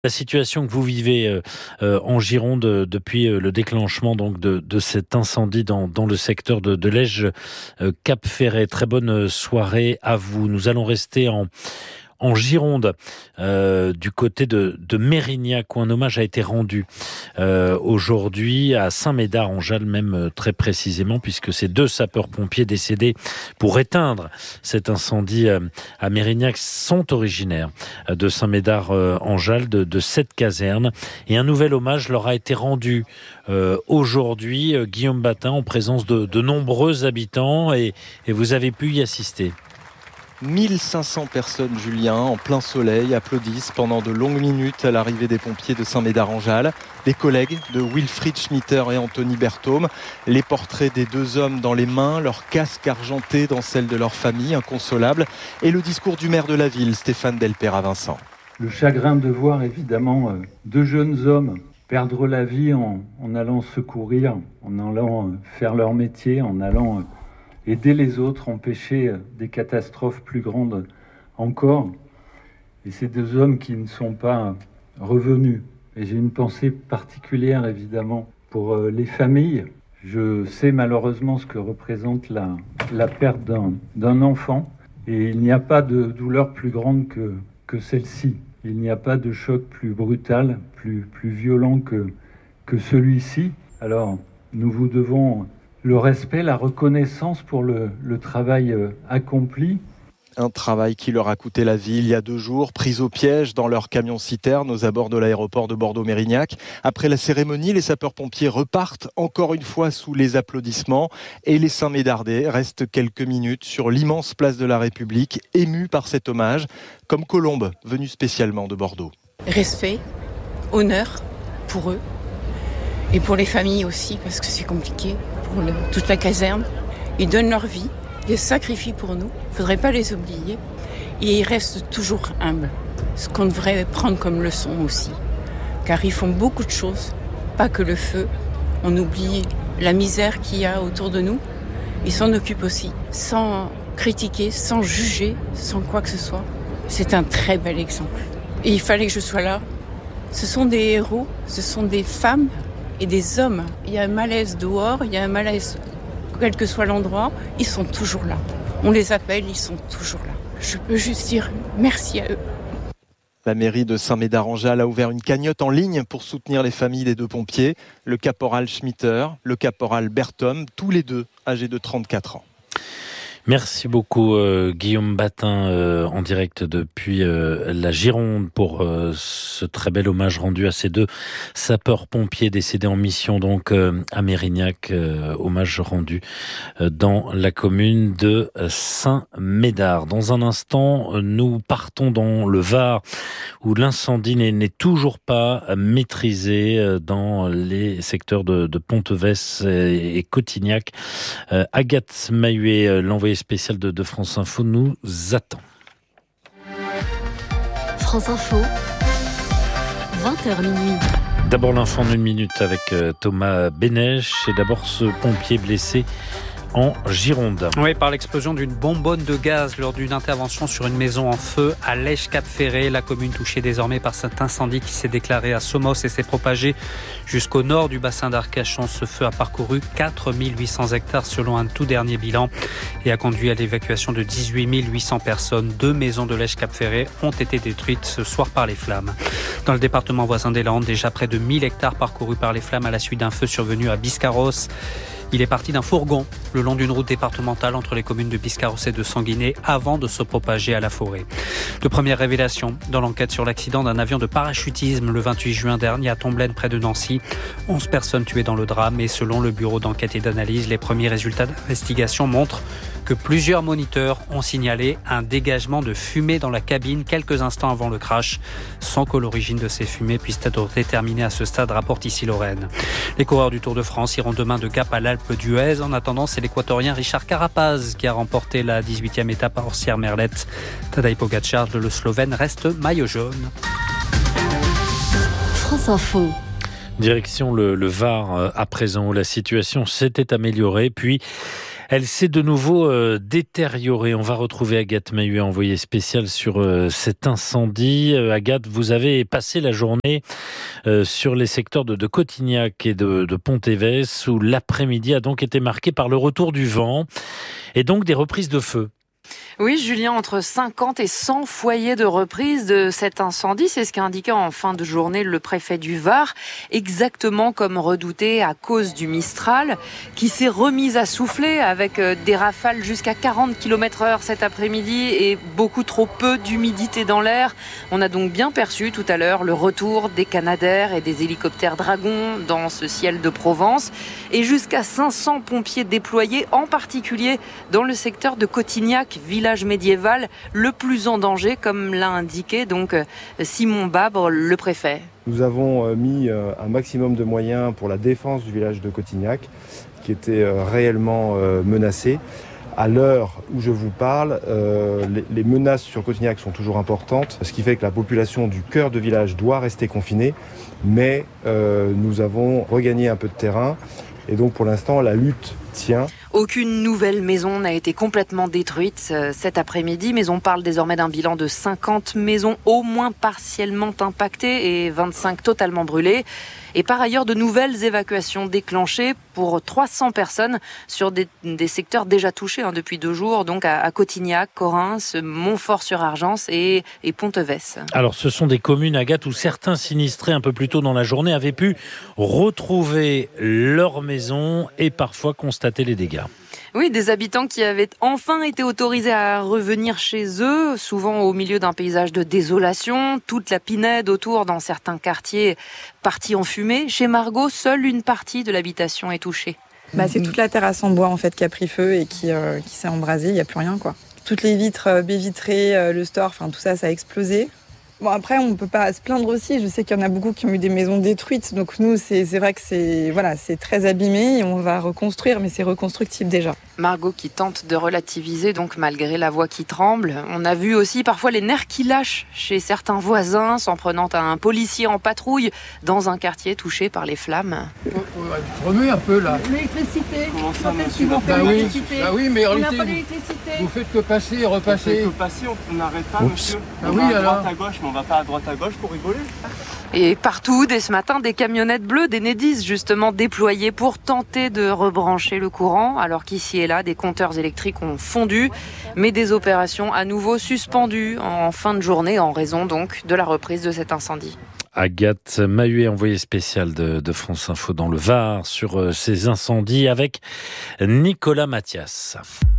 La situation que vous vivez en Gironde depuis le déclenchement donc de cet incendie dans le secteur de Lège Cap Ferret. Très bonne soirée à vous. Nous allons rester en Gironde, du côté de Mérignac, où un hommage a été rendu aujourd'hui à Saint-Médard-en-Jalles, même très précisément, puisque ces deux sapeurs-pompiers décédés pour éteindre cet incendie à Mérignac sont originaires de Saint-Médard-en-Jalles, de cette caserne. Et un nouvel hommage leur a été rendu aujourd'hui, Guillaume Batin, en présence de nombreux habitants, et vous avez pu y assister. 1500 personnes, Julien, en plein soleil, applaudissent pendant de longues minutes à l'arrivée des pompiers de Saint-Médard-en-Jalles. Des collègues de Wilfried Schmitter et Anthony Berthaume. Les portraits des deux hommes dans les mains, leurs casques argentés dans celles de leur famille, inconsolables. Et le discours du maire de la ville, Stéphane Delpera-Vincent. Le chagrin de voir évidemment deux jeunes hommes perdre la vie en allant secourir, en allant faire leur métier, en allant aider les autres, empêcher des catastrophes plus grandes encore. Et ces deux hommes qui ne sont pas revenus. Et j'ai une pensée particulière évidemment pour les familles. Je sais malheureusement ce que représente la perte d'un enfant. Et il n'y a pas de douleur plus grande que celle-ci. Il n'y a pas de choc plus brutal, plus violent que celui-ci. Alors nous vous devons le respect, la reconnaissance pour le travail accompli. Un travail qui leur a coûté la vie il y a 2 jours, pris au piège dans leur camion-citerne aux abords de l'aéroport de Bordeaux-Mérignac. Après la cérémonie, les sapeurs-pompiers repartent encore une fois sous les applaudissements et les Saint-Médardais restent quelques minutes sur l'immense place de la République, émus par cet hommage, comme Colombe, venue spécialement de Bordeaux. Respect, honneur pour eux et pour les familles aussi, parce que c'est compliqué pour toute la caserne. Ils donnent leur vie, ils se sacrifient pour nous, il ne faudrait pas les oublier. Et ils restent toujours humbles, ce qu'on devrait prendre comme leçon aussi. Car ils font beaucoup de choses, pas que le feu. On oublie la misère qu'il y a autour de nous. Ils s'en occupent aussi, sans critiquer, sans juger, sans quoi que ce soit. C'est un très bel exemple. Et il fallait que je sois là. Ce sont des héros, ce sont des femmes et des hommes. Il y a un malaise dehors, il y a un malaise, quel que soit l'endroit, ils sont toujours là. On les appelle, ils sont toujours là. Je peux juste dire merci à eux. La mairie de Saint-Médard-en-Jalles a ouvert une cagnotte en ligne pour soutenir les familles des deux pompiers, le caporal Schmitter, le caporal Berthaume, tous les deux âgés de 34 ans. Merci beaucoup Guillaume Batin en direct depuis la Gironde pour ce très bel hommage rendu à ces deux sapeurs-pompiers décédés en mission donc à Mérignac, hommage rendu dans la commune de Saint-Médard. Dans un instant, nous partons dans le Var où l'incendie n'est toujours pas maîtrisé dans les secteurs de Ponteves et Cotignac. Agathe Mahuet, l'envoyée spéciale de France Info, nous attend. France Info, 20h minuit. D'abord l'info en 1 minute avec Thomas Bénèche. Et d'abord ce pompier blessé en Gironde. Oui, par l'explosion d'une bonbonne de gaz lors d'une intervention sur une maison en feu à Lège Cap Ferret. La commune touchée désormais par cet incendie qui s'est déclaré à Somos et s'est propagé jusqu'au nord du bassin d'Arcachon. Ce feu a parcouru 4800 hectares selon un tout dernier bilan et a conduit à l'évacuation de 18 800 personnes. 2 maisons de Lège Cap Ferret ont été détruites ce soir par les flammes. Dans le département voisin des Landes, déjà près de 1000 hectares parcourus par les flammes à la suite d'un feu survenu à Biscarrosse. Il est parti d'un fourgon le long d'une route départementale entre les communes de Biscarrosse et de Sanguinet avant de se propager à la forêt. De premières révélations dans l'enquête sur l'accident d'un avion de parachutisme le 28 juin dernier à Tomblaine près de Nancy. 11 personnes tuées dans le drame et selon le bureau d'enquête et d'analyse, les premiers résultats d'investigation montrent que plusieurs moniteurs ont signalé un dégagement de fumée dans la cabine quelques instants avant le crash, sans que l'origine de ces fumées puisse être déterminée à ce stade, rapporte ici Lorraine. Les coureurs du Tour de France iront demain de Gap à l'Alpe d'Huez. En attendant, c'est l'Équatorien Richard Carapaz qui a remporté la 18e étape à Orsières-Merlette. Tadej Pogačar, le Slovène, reste maillot jaune. France Info. Direction le Var à présent où la situation s'était améliorée, puis Elle s'est de nouveau détériorée. On va retrouver Agathe Mahuet, envoyée spéciale sur cet incendie. Agathe, vous avez passé la journée sur les secteurs de Cotignac et de Pont-Évès, où l'après-midi a donc été marqué par le retour du vent et donc des reprises de feu. Oui, Julien, entre 50 et 100 foyers de reprise de cet incendie, c'est ce qu'a indiqué en fin de journée le préfet du Var, exactement comme redouté à cause du Mistral, qui s'est remise à souffler avec des rafales jusqu'à 40 km/h cet après-midi et beaucoup trop peu d'humidité dans l'air. On a donc bien perçu tout à l'heure le retour des Canadair et des hélicoptères Dragon dans ce ciel de Provence et jusqu'à 500 pompiers déployés, en particulier dans le secteur de Cotignac, village médiéval le plus en danger, comme l'a indiqué donc Simon Babre, le préfet. Nous avons mis un maximum de moyens pour la défense du village de Cotignac, qui était réellement menacé. À l'heure où je vous parle, les menaces sur Cotignac sont toujours importantes, ce qui fait que la population du cœur de village doit rester confinée, mais nous avons regagné un peu de terrain et donc pour l'instant la lutte tient. Aucune nouvelle maison n'a été complètement détruite cet après-midi, mais on parle désormais d'un bilan de 50 maisons au moins partiellement impactées et 25 totalement brûlées. Et par ailleurs, de nouvelles évacuations déclenchées pour 300 personnes sur des secteurs déjà touchés depuis 2 jours, donc à Cotignac, Corrins, Montfort-sur-Argence et Pont-Évès. Alors ce sont des communes, Agathe, où certains sinistrés un peu plus tôt dans la journée avaient pu retrouver leur maison et parfois constater les dégâts. Oui, des habitants qui avaient enfin été autorisés à revenir chez eux, souvent au milieu d'un paysage de désolation, toute la pinède autour dans certains quartiers partie en fumée. Chez Margot, seule une partie de l'habitation est touchée. C'est toute la terrasse en bois en fait qui a pris feu et qui s'est embrasée, il n'y a plus rien quoi. Toutes les vitres, baies vitrées, le store, tout ça, ça a explosé. Bon après on peut pas se plaindre aussi, je sais qu'il y en a beaucoup qui ont eu des maisons détruites, donc nous c'est vrai que c'est très abîmé et on va reconstruire, mais c'est reconstructible déjà. Margot qui tente de relativiser donc malgré la voix qui tremble. On a vu aussi parfois les nerfs qui lâchent chez certains voisins, s'en prenant à un policier en patrouille dans un quartier touché par les flammes. Remue un peu là. L'électricité. Comment ça, monsieur ? Oui, mais en on n'a réalité, pas d'électricité. vous faites que passer et repasser. On n'arrête pas, monsieur. On va à droite à gauche, mais on va pas à droite à gauche pour rigoler. Et partout, dès ce matin, des camionnettes bleues, des Nedis justement déployées pour tenter de rebrancher le courant, alors qu'ici et là, des compteurs électriques ont fondu, mais des opérations à nouveau suspendues en fin de journée en raison donc de la reprise de cet incendie. Agathe Mahuet, envoyée spéciale de France Info dans le Var sur ces incendies avec Nicolas Mathias.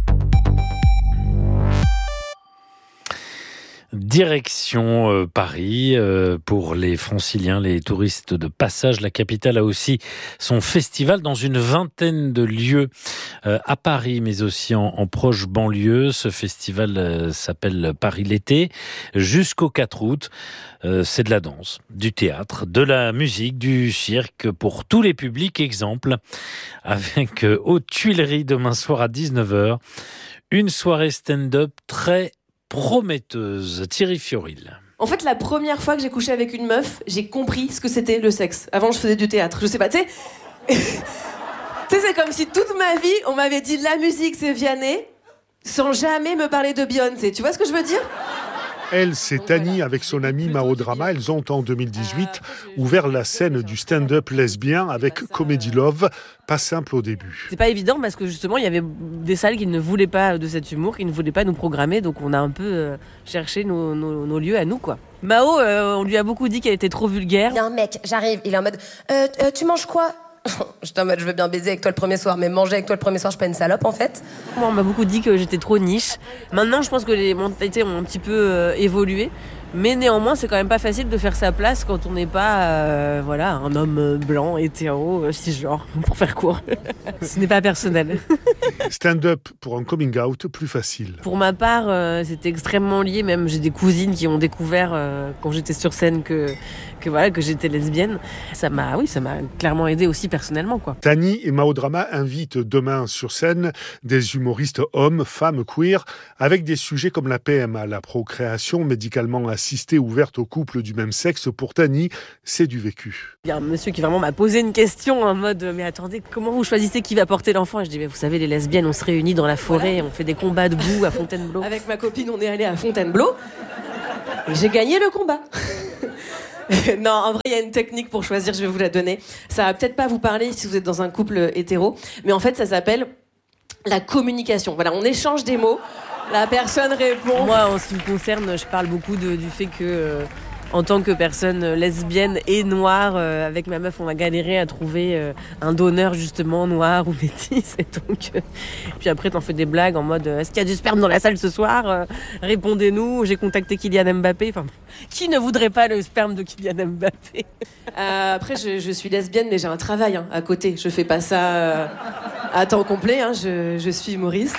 Direction Paris pour les franciliens, les touristes de passage. La capitale a aussi son festival dans une vingtaine de lieux à Paris, mais aussi en proche banlieue. Ce festival s'appelle Paris l'été jusqu'au 4 août. C'est de la danse, du théâtre, de la musique, du cirque pour tous les publics. Exemple avec aux Tuileries demain soir à 19h, une soirée stand-up très prometteuse. Thierry Fioril. En fait, la première fois que j'ai couché avec une meuf, j'ai compris ce que c'était le sexe. Avant, je faisais du théâtre. Je sais pas, tu sais... tu sais, c'est comme si toute ma vie, on m'avait dit la musique, c'est Vianney, sans jamais me parler de Beyoncé. Tu vois ce que je veux dire ? Elle, c'est Annie avec son ami Mao Drama. Elles ont en 2018 ouvert la scène du stand-up lesbien avec Comedy Love, pas simple au début. C'est pas évident parce que justement il y avait des salles qui ne voulaient pas de cet humour, qui ne voulaient pas nous programmer, donc on a un peu cherché nos lieux à nous quoi. Mao, on lui a beaucoup dit qu'elle était trop vulgaire. Il y a un mec, j'arrive, il est en mode tu manges quoi ? J'étais en mode je veux bien baiser avec toi le premier soir, mais manger avec toi le premier soir, je suis pas une salope en fait. Moi, on m'a beaucoup dit que j'étais trop niche. Maintenant, je pense que les mentalités ont un petit peu évolué. Mais néanmoins, c'est quand même pas facile de faire sa place quand on n'est pas un homme blanc, hétéro, cisgenre, pour faire court. Ce n'est pas personnel. Stand-up pour un coming out plus facile. Pour ma part, c'était extrêmement lié. Même j'ai des cousines qui ont découvert quand j'étais sur scène que j'étais lesbienne. Ça m'a clairement aidé aussi personnellement, quoi. Tani et Mao Drama invitent demain sur scène des humoristes hommes, femmes, queer, avec des sujets comme la PMA, la procréation médicalement assistée, assistée ouverte aux couples du même sexe. Pour Tani, c'est du vécu. Il y a un monsieur qui vraiment m'a posé une question en mode « Mais attendez, comment vous choisissez qui va porter l'enfant ?» Et je dis « Mais vous savez, les lesbiennes, on se réunit dans la forêt, on fait des combats debout à Fontainebleau. » Avec ma copine, on est allé à Fontainebleau et j'ai gagné le combat. Non, en vrai, il y a une technique pour choisir, je vais vous la donner. Ça va peut-être pas vous parler si vous êtes dans un couple hétéro, mais en fait, ça s'appelle la communication. Voilà, on échange des mots, la personne répond. Moi, en ce qui me concerne, je parle beaucoup du fait que, en tant que personne lesbienne et noire, avec ma meuf, on a galéré à trouver un donneur justement noir ou métis. Et donc, puis après, t'en fais des blagues en mode est-ce qu'il y a du sperme dans la salle ce soir ? Répondez-nous. J'ai contacté Kylian Mbappé. Enfin, qui ne voudrait pas le sperme de Kylian Mbappé ? Après, je suis lesbienne, mais j'ai un travail à côté. Je fais pas ça à temps complet. Je suis humoriste.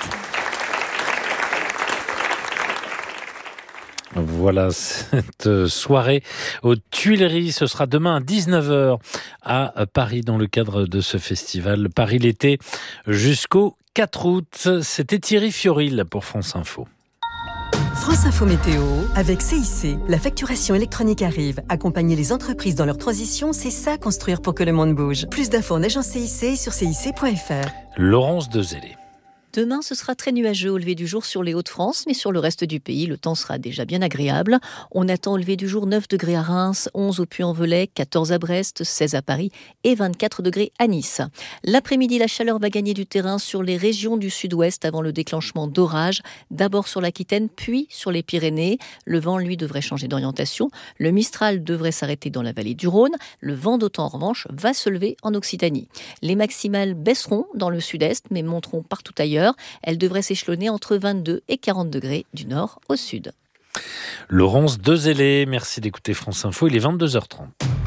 Voilà cette soirée aux Tuileries. Ce sera demain à 19h à Paris dans le cadre de ce festival Paris l'été jusqu'au 4 août. C'était Thierry Fioril pour France Info. France Info Météo avec CIC. La facturation électronique arrive. Accompagner les entreprises dans leur transition, c'est ça construire pour que le monde bouge. Plus d'infos en agence CIC et sur cic.fr. Laurence Dezellé. Demain, ce sera très nuageux au lever du jour sur les Hauts-de-France, mais sur le reste du pays, le temps sera déjà bien agréable. On attend au lever du jour 9 degrés à Reims, 11 au Puy-en-Velay, 14 à Brest, 16 à Paris et 24 degrés à Nice. L'après-midi, la chaleur va gagner du terrain sur les régions du sud-ouest avant le déclenchement d'orages, d'abord sur l'Aquitaine, puis sur les Pyrénées. Le vent, lui, devrait changer d'orientation. Le Mistral devrait s'arrêter dans la vallée du Rhône. Le vent d'OTAN, en revanche, va se lever en Occitanie. Les maximales baisseront dans le sud-est, mais monteront partout ailleurs. Elle devrait s'échelonner entre 22 et 40 degrés du nord au sud. Laurence Dezellé, merci d'écouter France Info, il est 22h30.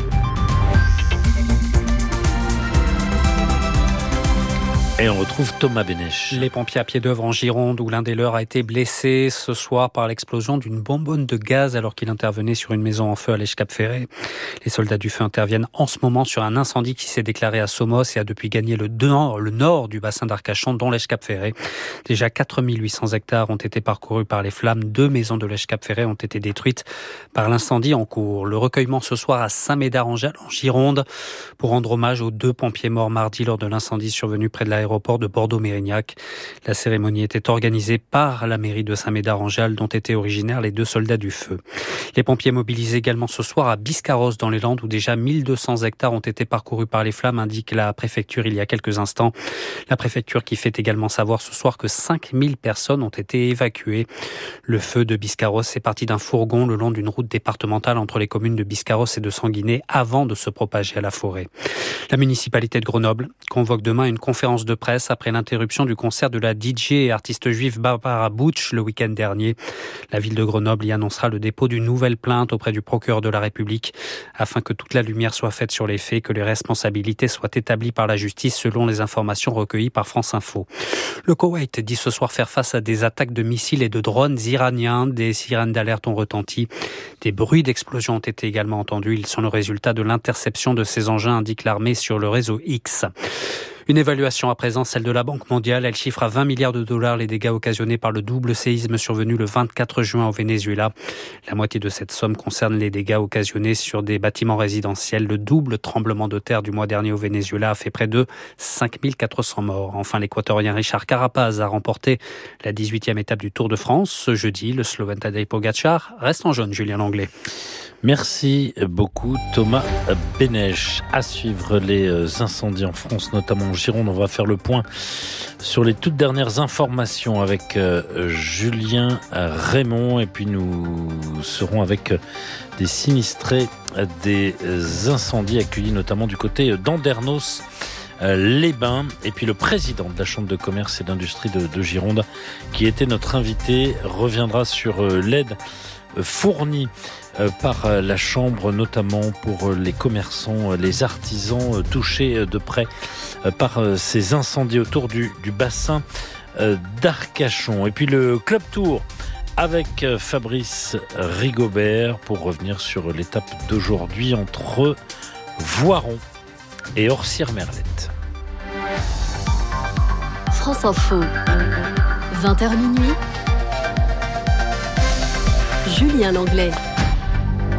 Et on retrouve Thomas Bénèche. Les pompiers à pied d'œuvre en Gironde, où l'un des leurs a été blessé ce soir par l'explosion d'une bonbonne de gaz alors qu'il intervenait sur une maison en feu à Lèche-Cap-Ferré. Les soldats du feu interviennent en ce moment sur un incendie qui s'est déclaré à Somos et a depuis gagné le nord du bassin d'Arcachon, dont Lèche-Cap-Ferré. Déjà 4800 hectares ont été parcourus par les flammes. 2 maisons de Lèche-Cap-Ferré ont été détruites par l'incendie en cours. Le recueillement ce soir à Saint-Médard-en-Jalles, en Gironde, pour rendre hommage aux 2 pompiers morts mardi lors de l'incendie survenu près de l'aéroport de Bordeaux-Mérignac. La cérémonie était organisée par la mairie de Saint-Médard-en-Jalles, dont étaient originaires les 2 soldats du feu. Les pompiers mobilisés également ce soir à Biscarrosse dans les Landes, où déjà 1200 hectares ont été parcourus par les flammes, indique la préfecture il y a quelques instants. La préfecture qui fait également savoir ce soir que 5000 personnes ont été évacuées. Le feu de Biscarrosse est parti d'un fourgon le long d'une route départementale entre les communes de Biscarrosse et de Sanguinet avant de se propager à la forêt. La municipalité de Grenoble convoque demain une conférence de presse après l'interruption du concert de la DJ et artiste juive Barbara Butch le week-end dernier. La ville de Grenoble y annoncera le dépôt d'une nouvelle plainte auprès du procureur de la République afin que toute la lumière soit faite sur les faits, que les responsabilités soient établies par la justice selon les informations recueillies par France Info. Le Koweït dit ce soir faire face à des attaques de missiles et de drones iraniens. Des sirènes d'alerte ont retenti. Des bruits d'explosion ont été également entendus. Ils sont le résultat de l'interception de ces engins, indique l'armée sur le réseau X. Une évaluation à présent, celle de la Banque mondiale. Elle chiffre à 20 milliards de dollars les dégâts occasionnés par le double séisme survenu le 24 juin au Venezuela. La moitié de cette somme concerne les dégâts occasionnés sur des bâtiments résidentiels. Le double tremblement de terre du mois dernier au Venezuela a fait près de 5400 morts. Enfin, l'Équatorien Richard Carapaz a remporté la 18e étape du Tour de France. Ce jeudi, le Slovène Tadej Pogačar reste en jaune, Julien Langlais. Merci beaucoup Thomas Bénèche. À suivre les incendies en France, notamment en Gironde. On va faire le point sur les toutes dernières informations avec Julien Raymond. Et puis nous serons avec des sinistrés des incendies accueillis notamment du côté d'Andernos les Bains, et puis le président de la Chambre de commerce et d'industrie de Gironde, qui était notre invité, reviendra sur l'aide fournie par la Chambre, notamment pour les commerçants, les artisans touchés de près par ces incendies autour du bassin d'Arcachon. Et puis le Club Tour avec Fabrice Rigobert pour revenir sur l'étape d'aujourd'hui entre Voiron et Orsières-Merlette. France Info, 20h minuit. Julien Langlais.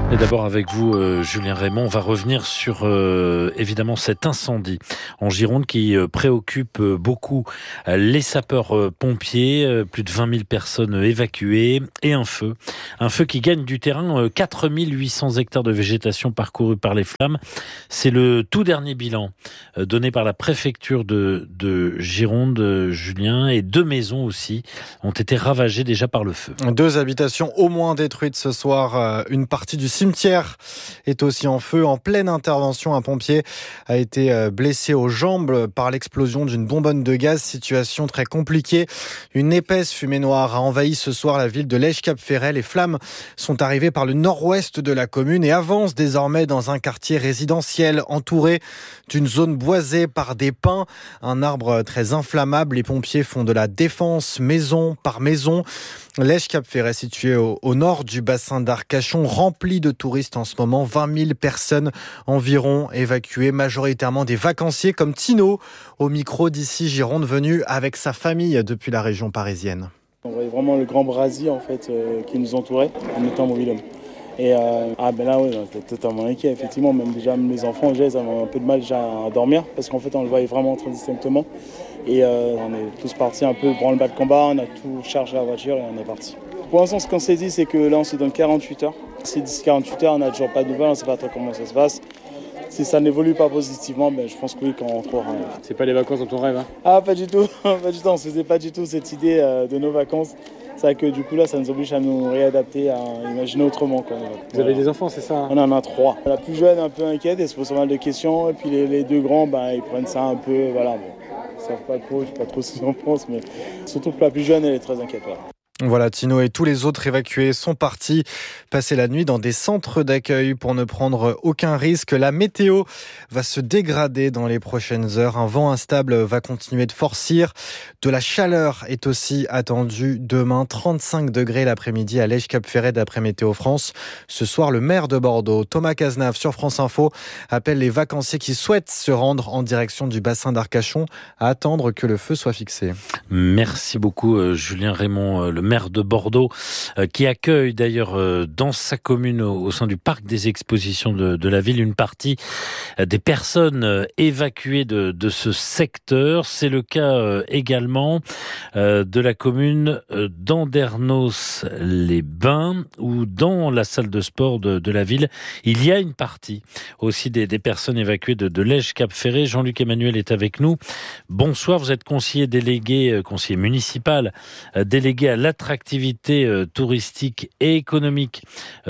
Et d'abord avec vous, Julien Raymond, on va revenir sur évidemment cet incendie en Gironde qui préoccupe beaucoup les sapeurs-pompiers. Plus de 20 000 personnes évacuées et un feu qui gagne du terrain. 4 800 hectares de végétation parcourus par les flammes. C'est le tout dernier bilan donné par la préfecture de Gironde, Julien, et 2 maisons aussi ont été ravagées déjà par le feu. 2 habitations au moins détruites ce soir. Une partie du cimetière est aussi en feu. En pleine intervention, un pompier a été blessé aux jambes par l'explosion d'une bonbonne de gaz. Situation très compliquée. Une épaisse fumée noire a envahi ce soir la ville de Lège-Cap-Ferret. Les flammes sont arrivées par le nord-ouest de la commune et avancent désormais dans un quartier résidentiel entouré d'une zone boisée par des pins. Un arbre très inflammable. Les pompiers font de la défense maison par maison. Lège-Cap-Ferret, situé au nord du bassin d'Arcachon, rempli de touristes en ce moment. 20 000 personnes environ évacuées, majoritairement des vacanciers comme Tino, au micro d'ici Gironde, venu avec sa famille depuis la région parisienne. On voyait vraiment le grand brasier en fait, qui nous entourait en étant mobil-homme. Et là, oui, j'étais totalement inquiet, effectivement. Même mes enfants, ils avaient un peu de mal déjà à dormir parce qu'en fait, on le voyait vraiment très distinctement. Et on est tous partis un peu branle-bas de combat, on a tout chargé la voiture et on est parti. Pour l'instant, ce qu'on s'est dit, c'est que là, on se donne 48 heures. Si d'ici 48 heures, on n'a toujours pas de nouvelles, on ne sait pas trop comment ça se passe. Si ça n'évolue pas positivement, je pense que oui, qu'on rentrera. C'est pas les vacances dont on rêve, hein ? Ah, pas du tout. Pas du tout. On ne se faisait pas du tout cette idée de nos vacances. C'est vrai que du coup, là, ça nous oblige à nous réadapter, à imaginer autrement. Quoi. Vous avez des enfants, c'est ça, hein ? On en a 3. La plus jeune, un peu inquiète, elle se pose pas mal de questions. Et puis les 2 grands, ils prennent ça un peu. Voilà, bon. Ils ne savent pas trop, je ne sais pas trop ce qu'ils en pensent, mais surtout que la plus jeune, elle est très inquiète. Voilà. Voilà, Tino et tous les autres évacués sont partis passer la nuit dans des centres d'accueil pour ne prendre aucun risque. La météo va se dégrader dans les prochaines heures. Un vent instable va continuer de forcir. De la chaleur est aussi attendue demain. 35 degrés l'après-midi à Lège-Cap-Ferret d'après Météo France. Ce soir, le maire de Bordeaux, Thomas Cazenave, sur France Info, appelle les vacanciers qui souhaitent se rendre en direction du bassin d'Arcachon à attendre que le feu soit fixé. Merci beaucoup, Julien Raymond, le maire de Bordeaux, qui accueille d'ailleurs dans sa commune, au sein du parc des expositions de la ville, une partie des personnes évacuées de ce secteur. C'est le cas également de la commune d'Andernos-les-Bains, où dans la salle de sport de la ville, il y a une partie aussi des personnes évacuées de Lège-Cap-Ferret. Jean-Luc Emmanuel est avec nous. Bonsoir, vous êtes conseiller municipal délégué à l'attractivité touristique et économique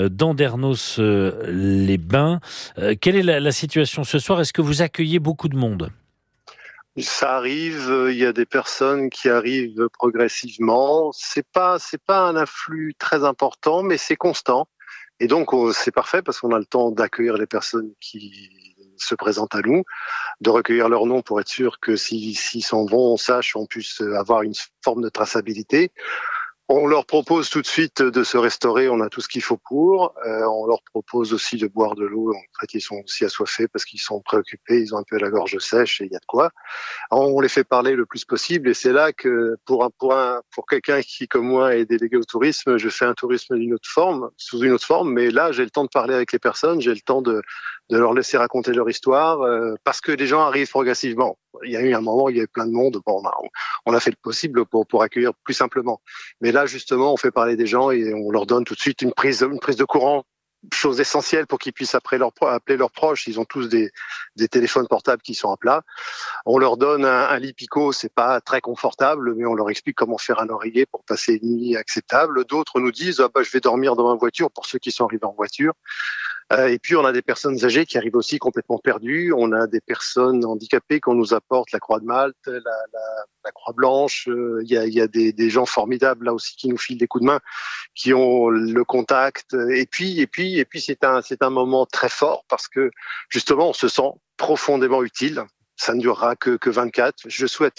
d'Andernos-les-Bains. Quelle est la situation ce soir ? Est-ce que vous accueillez beaucoup de monde ? Ça arrive, il y a des personnes qui arrivent progressivement. C'est pas un afflux très important, mais c'est constant. Et donc, c'est parfait parce qu'on a le temps d'accueillir les personnes qui se présentent à nous, de recueillir leur nom pour être sûr que s'ils s'en vont, on sache, on puisse avoir une forme de traçabilité. On leur propose tout de suite de se restaurer, on a tout ce qu'il faut pour. On leur propose aussi de boire de l'eau. En fait, ils sont aussi assoiffés parce qu'ils sont préoccupés, ils ont un peu la gorge sèche et il y a de quoi. On les fait parler le plus possible et c'est là que pour quelqu'un qui, comme moi, est délégué au tourisme, je fais un tourisme sous une autre forme, mais là, j'ai le temps de parler avec les personnes, j'ai le temps de leur laisser raconter leur histoire, parce que les gens arrivent progressivement. Il y a eu un moment où il y avait plein de monde. Bon, on a fait le possible pour accueillir plus simplement. Mais là, justement, on fait parler des gens et on leur donne tout de suite une prise de courant, chose essentielle pour qu'ils puissent appeler leurs proches. Ils ont tous des téléphones portables qui sont à plat. On leur donne un lit picot, c'est pas très confortable, mais on leur explique comment faire un oreiller pour passer une nuit acceptable. D'autres nous disent, je vais dormir dans ma voiture, pour ceux qui sont arrivés en voiture. Et puis on a des personnes âgées qui arrivent aussi complètement perdues. On a des personnes handicapées qu'on nous apporte, la Croix de Malte, la Croix Blanche. Il y a des gens formidables là aussi qui nous filent des coups de main, qui ont le contact. Et puis c'est un moment très fort parce que justement on se sent profondément utile. Ça ne durera que 24. Je souhaite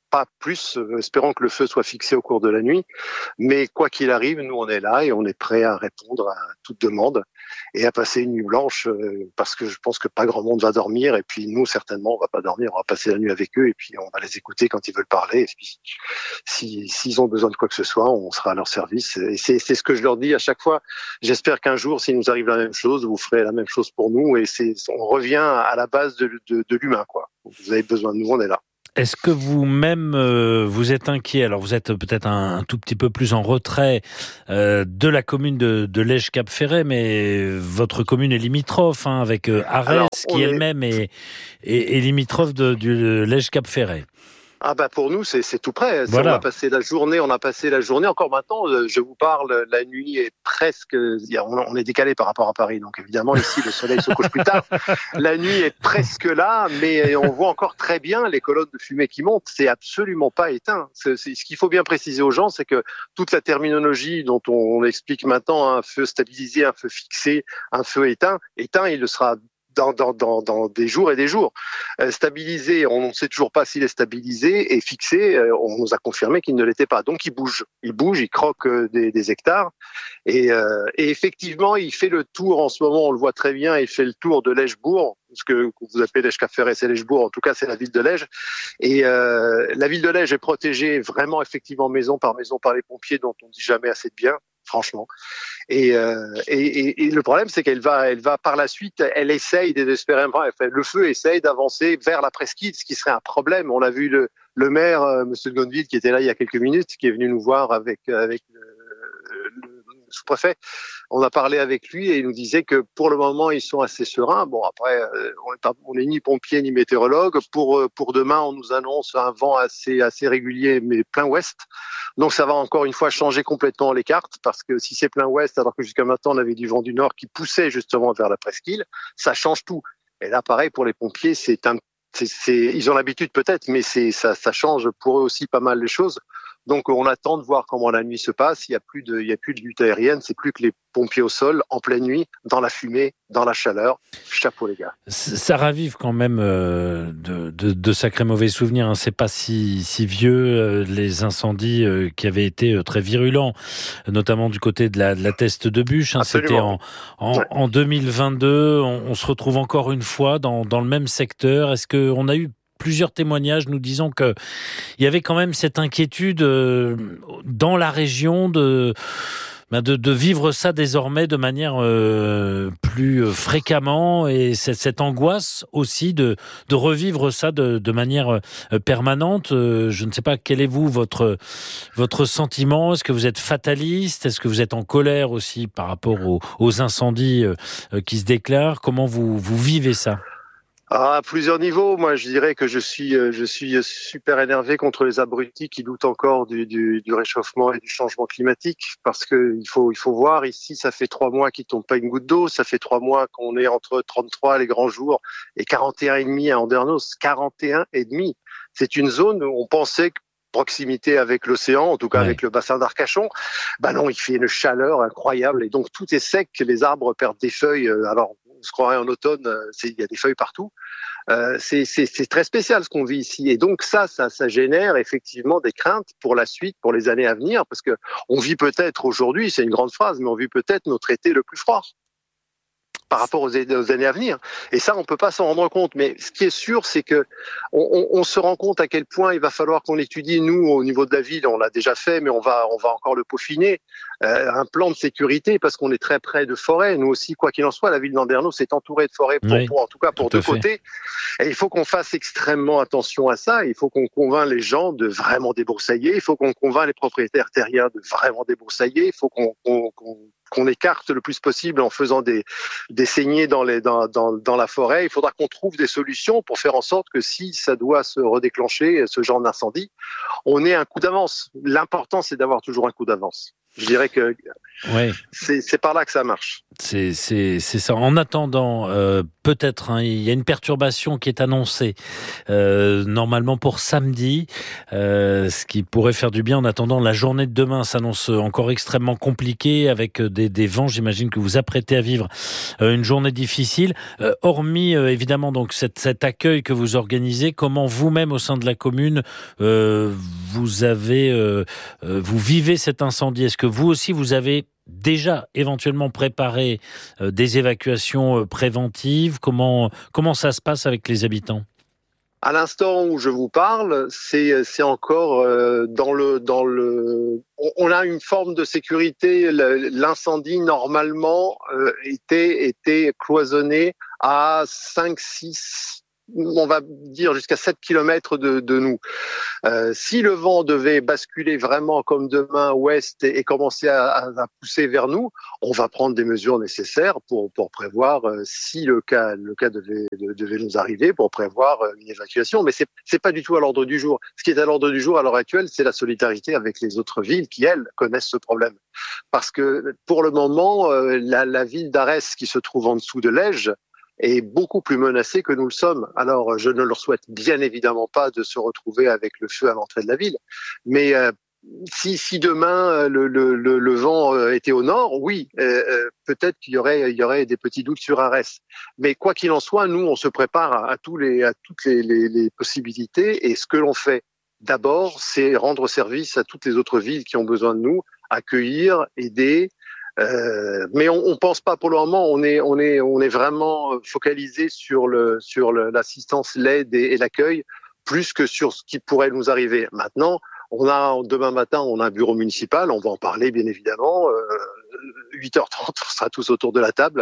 pas plus, espérons que le feu soit fixé au cours de la nuit. Mais quoi qu'il arrive, nous on est là et on est prêt à répondre à toute demande et à passer une nuit blanche parce que je pense que pas grand monde va dormir et puis nous certainement on va pas dormir, on va passer la nuit avec eux et puis on va les écouter quand ils veulent parler et puis s'ils ont besoin de quoi que ce soit, on sera à leur service et c'est ce que je leur dis à chaque fois. J'espère qu'un jour, s'il nous arrive la même chose, vous ferez la même chose pour nous et on revient à la base de l'humain, quoi. Vous avez besoin de nous, on est là. Est-ce que vous-même, vous êtes inquiet? Alors, vous êtes peut-être un tout petit peu plus en retrait de la commune de Lège-Cap-Ferret, mais votre commune est limitrophe avec Arès, qui elle-même est limitrophe du Lège-Cap-Ferret. Ah bah pour nous c'est tout près. Voilà. On a passé la journée. Encore maintenant, je vous parle, la nuit est presque. On est décalé par rapport à Paris, donc évidemment ici le soleil se couche plus tard. La nuit est presque là, mais on voit encore très bien les colonnes de fumée qui montent. C'est absolument pas éteint. Ce qu'il faut bien préciser aux gens, c'est que toute la terminologie dont on explique maintenant, un feu stabilisé, un feu fixé, un feu éteint, il le sera dans des jours et des jours. Stabilisé, on ne sait toujours pas s'il est stabilisé, et fixé, on nous a confirmé qu'il ne l'était pas. Donc il bouge, il croque des hectares, et effectivement, il fait le tour en ce moment, on le voit très bien, il fait le tour de Lège-Bourg, ce que vous appelez Lège-Cap-Ferret, c'est Lège-Bourg, en tout cas c'est la ville de Lège, et la ville de Lège est protégée vraiment effectivement maison par les pompiers, dont on dit jamais assez de bien, franchement. Et le problème, c'est qu'elle va par la suite, elle essaye désespérément, le feu essaye d'avancer vers la presqu'île, ce qui serait un problème. On a vu le maire, Monsieur de Gonneville, qui était là il y a quelques minutes, qui est venu nous voir avec le sous-préfet. On a parlé avec lui et il nous disait que pour le moment ils sont assez sereins. Bon après, on n'est ni pompier ni météorologue. Pour demain, on nous annonce un vent assez régulier, mais plein ouest. Donc ça va encore une fois changer complètement les cartes, parce que si c'est plein ouest, alors que jusqu'à maintenant on avait du vent du nord qui poussait justement vers la presqu'île, ça change tout. Et là, pareil pour les pompiers, ils ont l'habitude peut-être, mais ça change pour eux aussi pas mal les choses. Donc on attend de voir comment la nuit se passe. Il y a plus de lutte aérienne, c'est plus que les pompiers au sol en pleine nuit, dans la fumée, dans la chaleur. Chapeau les gars. Ça ravive quand même de sacrés mauvais souvenirs. Hein. C'est pas si vieux les incendies qui avaient été très virulents, notamment du côté de la Teste de Bûche. Hein. C'était en 2022. On se retrouve encore une fois dans le même secteur. Est-ce qu'on a eu plusieurs témoignages nous disant que il y avait quand même cette inquiétude dans la région de vivre ça désormais de manière plus fréquemment, et cette angoisse aussi de revivre ça de manière permanente. Je ne sais pas, quel est votre sentiment? Est-ce que vous êtes fataliste? Est-ce que vous êtes en colère aussi par rapport aux incendies qui se déclarent? Comment vous vivez ça? À plusieurs niveaux, moi je dirais que je suis super énervé contre les abrutis qui doutent encore du réchauffement et du changement climatique, parce que il faut voir ici, ça fait 3 mois qu'il tombe pas une goutte d'eau, ça fait 3 mois qu'on est entre 33 les grands jours et 41,5 à Andernos, 41,5. C'est une zone où on pensait que proximité avec l'océan, en tout cas avec le bassin d'Arcachon, bah non, il fait une chaleur incroyable et donc tout est sec, les arbres perdent des feuilles, alors on se croirait en automne, il y a des feuilles partout. C'est très spécial ce qu'on vit ici. Et donc ça génère effectivement des craintes pour la suite, pour les années à venir, parce que on vit peut-être aujourd'hui, c'est une grande phrase, mais on vit peut-être notre été le plus froid par rapport aux années à venir. Et ça, on peut pas s'en rendre compte. Mais ce qui est sûr, c'est que on se rend compte à quel point il va falloir qu'on étudie, nous, au niveau de la ville, on l'a déjà fait, mais on va encore le peaufiner, un plan de sécurité, parce qu'on est très près de forêts. Nous aussi, quoi qu'il en soit, la ville d'Andernos est entourée de forêts, en tout cas pour deux côtés. Et il faut qu'on fasse extrêmement attention à ça. Il faut qu'on convainc les gens de vraiment débroussailler. Il faut qu'on convainc les propriétaires terriens de vraiment débroussailler. Il faut qu'on écarte le plus possible en faisant des saignées dans la forêt. Il faudra qu'on trouve des solutions pour faire en sorte que si ça doit se redéclencher, ce genre d'incendie, on ait un coup d'avance. L'important, c'est d'avoir toujours un coup d'avance. Je dirais que ouais. c'est par là que ça marche. C'est ça. En attendant, peut-être, il y a une perturbation qui est annoncée normalement pour samedi, ce qui pourrait faire du bien. En attendant, la journée de demain s'annonce encore extrêmement compliquée avec des vents. J'imagine que vous apprêtez à vivre une journée difficile. Hormis évidemment donc cet accueil que vous organisez, comment vous-même au sein de la commune vous vivez cet incendie? Est-ce que vous aussi vous avez déjà éventuellement préparé des évacuations préventives? Comment ça se passe avec les habitants? À l'instant où je vous parle, c'est encore on a une forme de sécurité. L'incendie normalement était cloisonné à 5-6, on va dire jusqu'à 7 kilomètres de nous. Si le vent devait basculer vraiment comme demain ouest et commencer à pousser vers nous, on va prendre des mesures nécessaires pour prévoir, si le cas devait nous arriver, pour prévoir une évacuation. Mais c'est pas du tout à l'ordre du jour. Ce qui est à l'ordre du jour à l'heure actuelle, c'est la solidarité avec les autres villes qui, elles, connaissent ce problème. Parce que pour le moment, la ville d'Arès, qui se trouve en dessous de Lège, est beaucoup plus menacée que nous le sommes. Alors, je ne leur souhaite bien évidemment pas de se retrouver avec le feu à l'entrée de la ville, mais si demain le vent était au nord, oui, peut-être qu'il y aurait des petits doutes sur Arès. Mais quoi qu'il en soit, nous, on se prépare à toutes les possibilités, et ce que l'on fait d'abord, c'est rendre service à toutes les autres villes qui ont besoin de nous, accueillir, aider. Mais on pense pas pour le moment. On est vraiment focalisé sur l'assistance, l'aide et l'accueil, plus que sur ce qui pourrait nous arriver. Maintenant, demain matin, on a un bureau municipal. On va en parler, bien évidemment. 8h30, on sera tous autour de la table.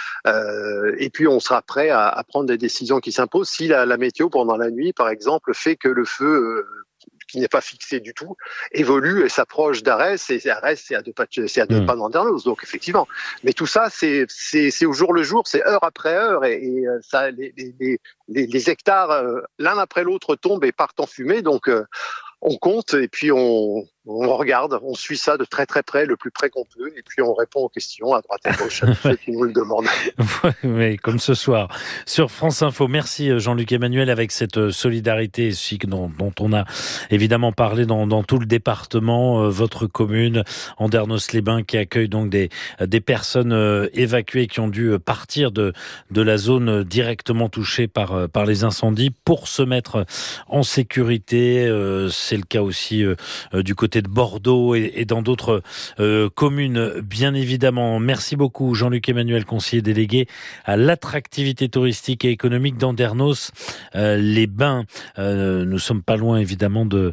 Et puis, on sera prêt à prendre des décisions qui s'imposent. Si la météo, pendant la nuit, par exemple, fait que le feu qui n'est pas fixé du tout, évolue et s'approche d'Arès, et Arès, c'est à deux pas d'Andernos, donc effectivement. Mais tout ça, c'est au jour le jour, c'est heure après heure, et ça, les hectares, l'un après l'autre, tombent et partent en fumée, donc on compte, et puis on regarde, on suit ça de très très près, le plus près qu'on peut, et puis on répond aux questions à droite et à gauche à tous ceux qui nous le demandent. Oui, comme ce soir sur France Info. Merci Jean-Luc Emmanuel, avec cette solidarité dont on a évidemment parlé dans tout le département, votre commune, Andernos-les-Bains, qui accueille donc des personnes évacuées qui ont dû partir de la zone directement touchée par les incendies pour se mettre en sécurité. C'est le cas aussi du côté de Bordeaux et dans d'autres communes, bien évidemment. Merci beaucoup Jean-Luc Emmanuel, conseiller délégué à l'attractivité touristique et économique d'Andernos les Bains. Nous sommes pas loin évidemment de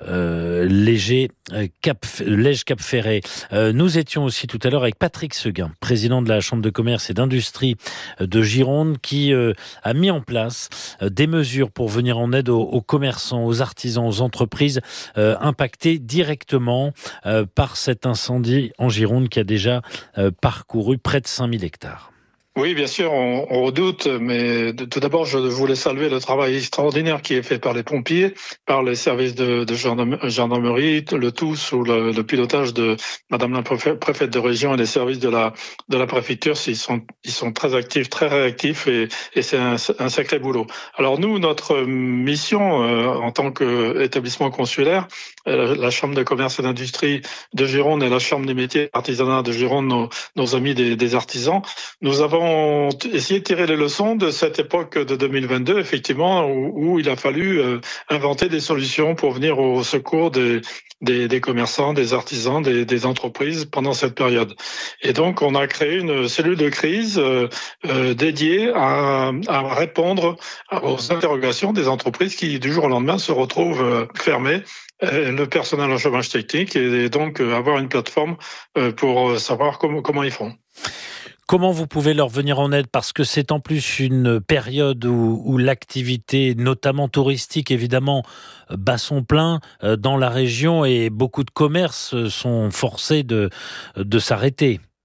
Lège Cap Ferret. Nous étions aussi tout à l'heure avec Patrick Seguin, président de la Chambre de commerce et d'industrie de Gironde, qui a mis en place des mesures pour venir en aide aux commerçants, aux artisans, aux entreprises impactées directement par cet incendie en Gironde qui a déjà parcouru près de 5000 hectares. Oui, bien sûr, on redoute, mais tout d'abord, je voulais saluer le travail extraordinaire qui est fait par les pompiers, par les services de gendarmerie, le tout sous le pilotage de Madame la préfète de région et les services de la préfecture. Ils sont très actifs, très réactifs, et c'est un sacré boulot. Alors nous, notre mission en tant qu'établissement consulaire, la Chambre de commerce et d'industrie de Gironde et la Chambre des métiers et artisanat de Gironde, nos amis des artisans, nous avons essayé de tirer les leçons de cette époque de 2022, effectivement, où il a fallu inventer des solutions pour venir au secours des commerçants, des artisans, des entreprises pendant cette période. Et donc, on a créé une cellule de crise dédiée à répondre aux interrogations des entreprises qui, du jour au lendemain, se retrouvent fermées. Le personnel en chômage technique, et donc avoir une plateforme pour savoir comment ils font. Comment vous pouvez leur venir en aide? Parce que c'est en plus une période où l'activité, notamment touristique, évidemment, bat son plein dans la région, et beaucoup de commerces sont forcés de s'arrêter.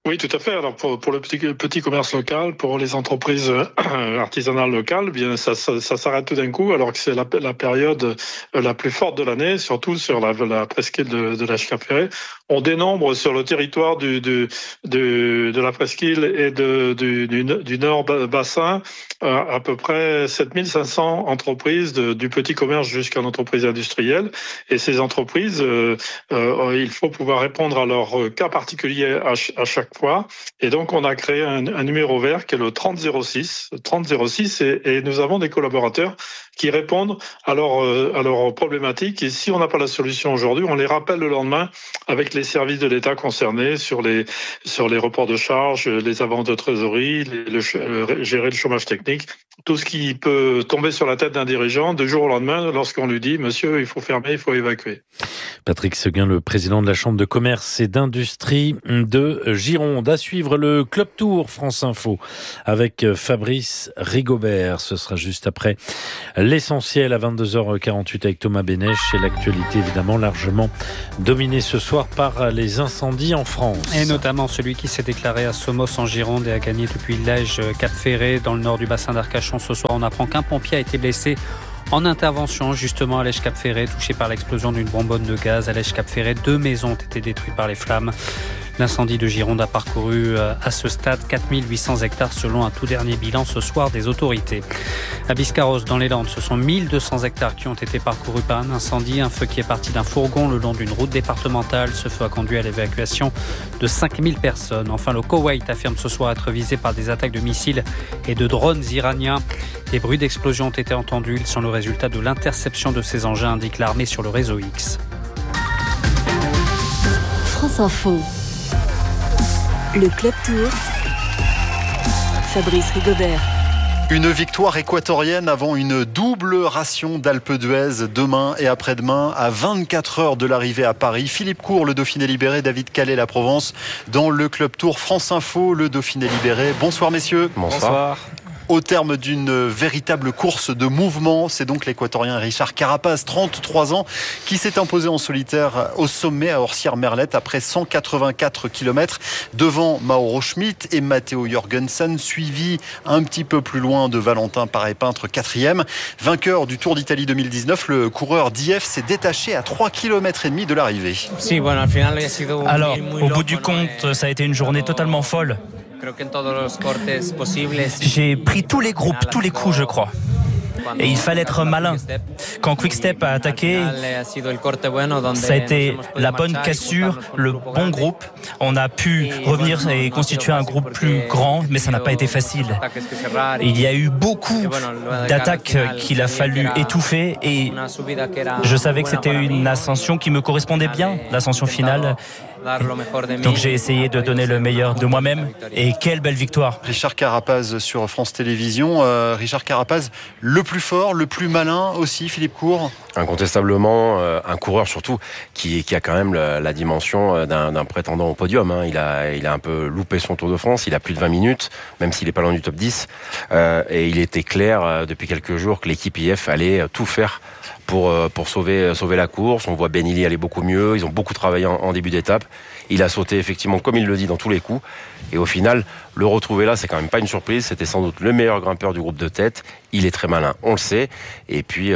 Oui, tout à fait. Alors pour le petit commerce local, pour les entreprises artisanales locales, bien ça s'arrête tout d'un coup, alors que c'est la période la plus forte de l'année, surtout sur la presqu'île de l'Èche-Cap-Ferret. On dénombre sur le territoire de la presqu'île et du nord bassin à peu près 7500 entreprises du petit commerce jusqu'à l'entreprise industrielle. Et ces entreprises, il faut pouvoir répondre à leur cas particulier à chaque fois. Et donc, on a créé un numéro vert qui est le 3006. Et nous avons des collaborateurs qui répondent à leurs problématiques. Et si on n'a pas la solution aujourd'hui, on les rappelle le lendemain avec les services de l'État concernés sur les reports de charges, les avances de trésorerie, gérer le chômage technique, tout ce qui peut tomber sur la tête d'un dirigeant du jour au lendemain lorsqu'on lui dit « Monsieur, il faut fermer, il faut évacuer ». Patrick Seguin, le président de la Chambre de commerce et d'industrie de Gironde. À suivre le Club Tour France Info avec Fabrice Rigobert. Ce sera juste après l'essentiel à 22h48 avec Thomas Bénèche et l'actualité évidemment largement dominée ce soir par les incendies en France. Et notamment celui qui s'est déclaré à Somos en Gironde et a gagné depuis l'Ège Cap-Ferret dans le nord du bassin d'Arcachon. Ce soir, on apprend qu'un pompier a été blessé en intervention justement à l'Èche Cap-Ferret, touché par l'explosion d'une bonbonne de gaz. À l'Èche Cap-Ferret, 2 maisons ont été détruites par les flammes. L'incendie de Gironde a parcouru à ce stade 4800 hectares selon un tout dernier bilan ce soir des autorités. À Biscarrosse, dans les Landes, ce sont 1200 hectares qui ont été parcourus par un incendie. Un feu qui est parti d'un fourgon le long d'une route départementale. Ce feu a conduit à l'évacuation de 5000 personnes. Enfin, le Koweït affirme ce soir être visé par des attaques de missiles et de drones iraniens. Des bruits d'explosion ont été entendus. Ils sont le résultat de l'interception de ces engins, indique l'armée sur le réseau X. France Info. Le Club Tour. Fabrice Rigobert. Une victoire équatorienne avant une double ration d'Alpe d'Huez demain et après-demain à 24 heures de l'arrivée à Paris. Philippe Court, le Dauphiné libéré, David Calais, la Provence, dans le Club Tour France Info, le Dauphiné libéré. Bonsoir messieurs. Bonsoir. Au terme d'une véritable course de mouvement, c'est donc l'Équatorien Richard Carapaz, 33 ans, qui s'est imposé en solitaire au sommet à Orsières-Merlette après 184 km devant Mauro Schmidt et Matteo Jorgensen, suivi un petit peu plus loin de Valentin Paré-Peintre, 4e. Vainqueur du Tour d'Italie 2019, le coureur d'IF s'est détaché à 3,5 km de l'arrivée. Alors, au bout du compte, ça a été une journée totalement folle. J'ai pris tous les groupes, tous les coups, je crois. Et il fallait être malin. Quand Quick-Step a attaqué, ça a été la bonne cassure, le bon groupe. On a pu revenir et constituer un groupe plus grand, mais ça n'a pas été facile. Il y a eu beaucoup d'attaques qu'il a fallu étouffer et je savais que c'était une ascension qui me correspondait bien, l'ascension finale. Donc j'ai essayé de donner le meilleur de moi-même et quelle belle victoire. Richard Carapaz sur France Télévisions. Richard Carapaz, le plus fort, le plus malin aussi, Philippe Court. Incontestablement, un coureur surtout qui a quand même la dimension d'un prétendant au podium. Il a un peu loupé son Tour de France, il a plus de 20 minutes, même s'il n'est pas loin du top 10. Et il était clair depuis quelques jours que l'équipe IF allait tout faire pour sauver la course. On voit Benili aller beaucoup mieux, ils ont beaucoup travaillé en début d'étape. Il a sauté effectivement comme il le dit dans tous les coups. Et au final, le retrouver là, c'est quand même pas une surprise. C'était sans doute le meilleur grimpeur du groupe de tête. Il est très malin, on le sait. Et puis,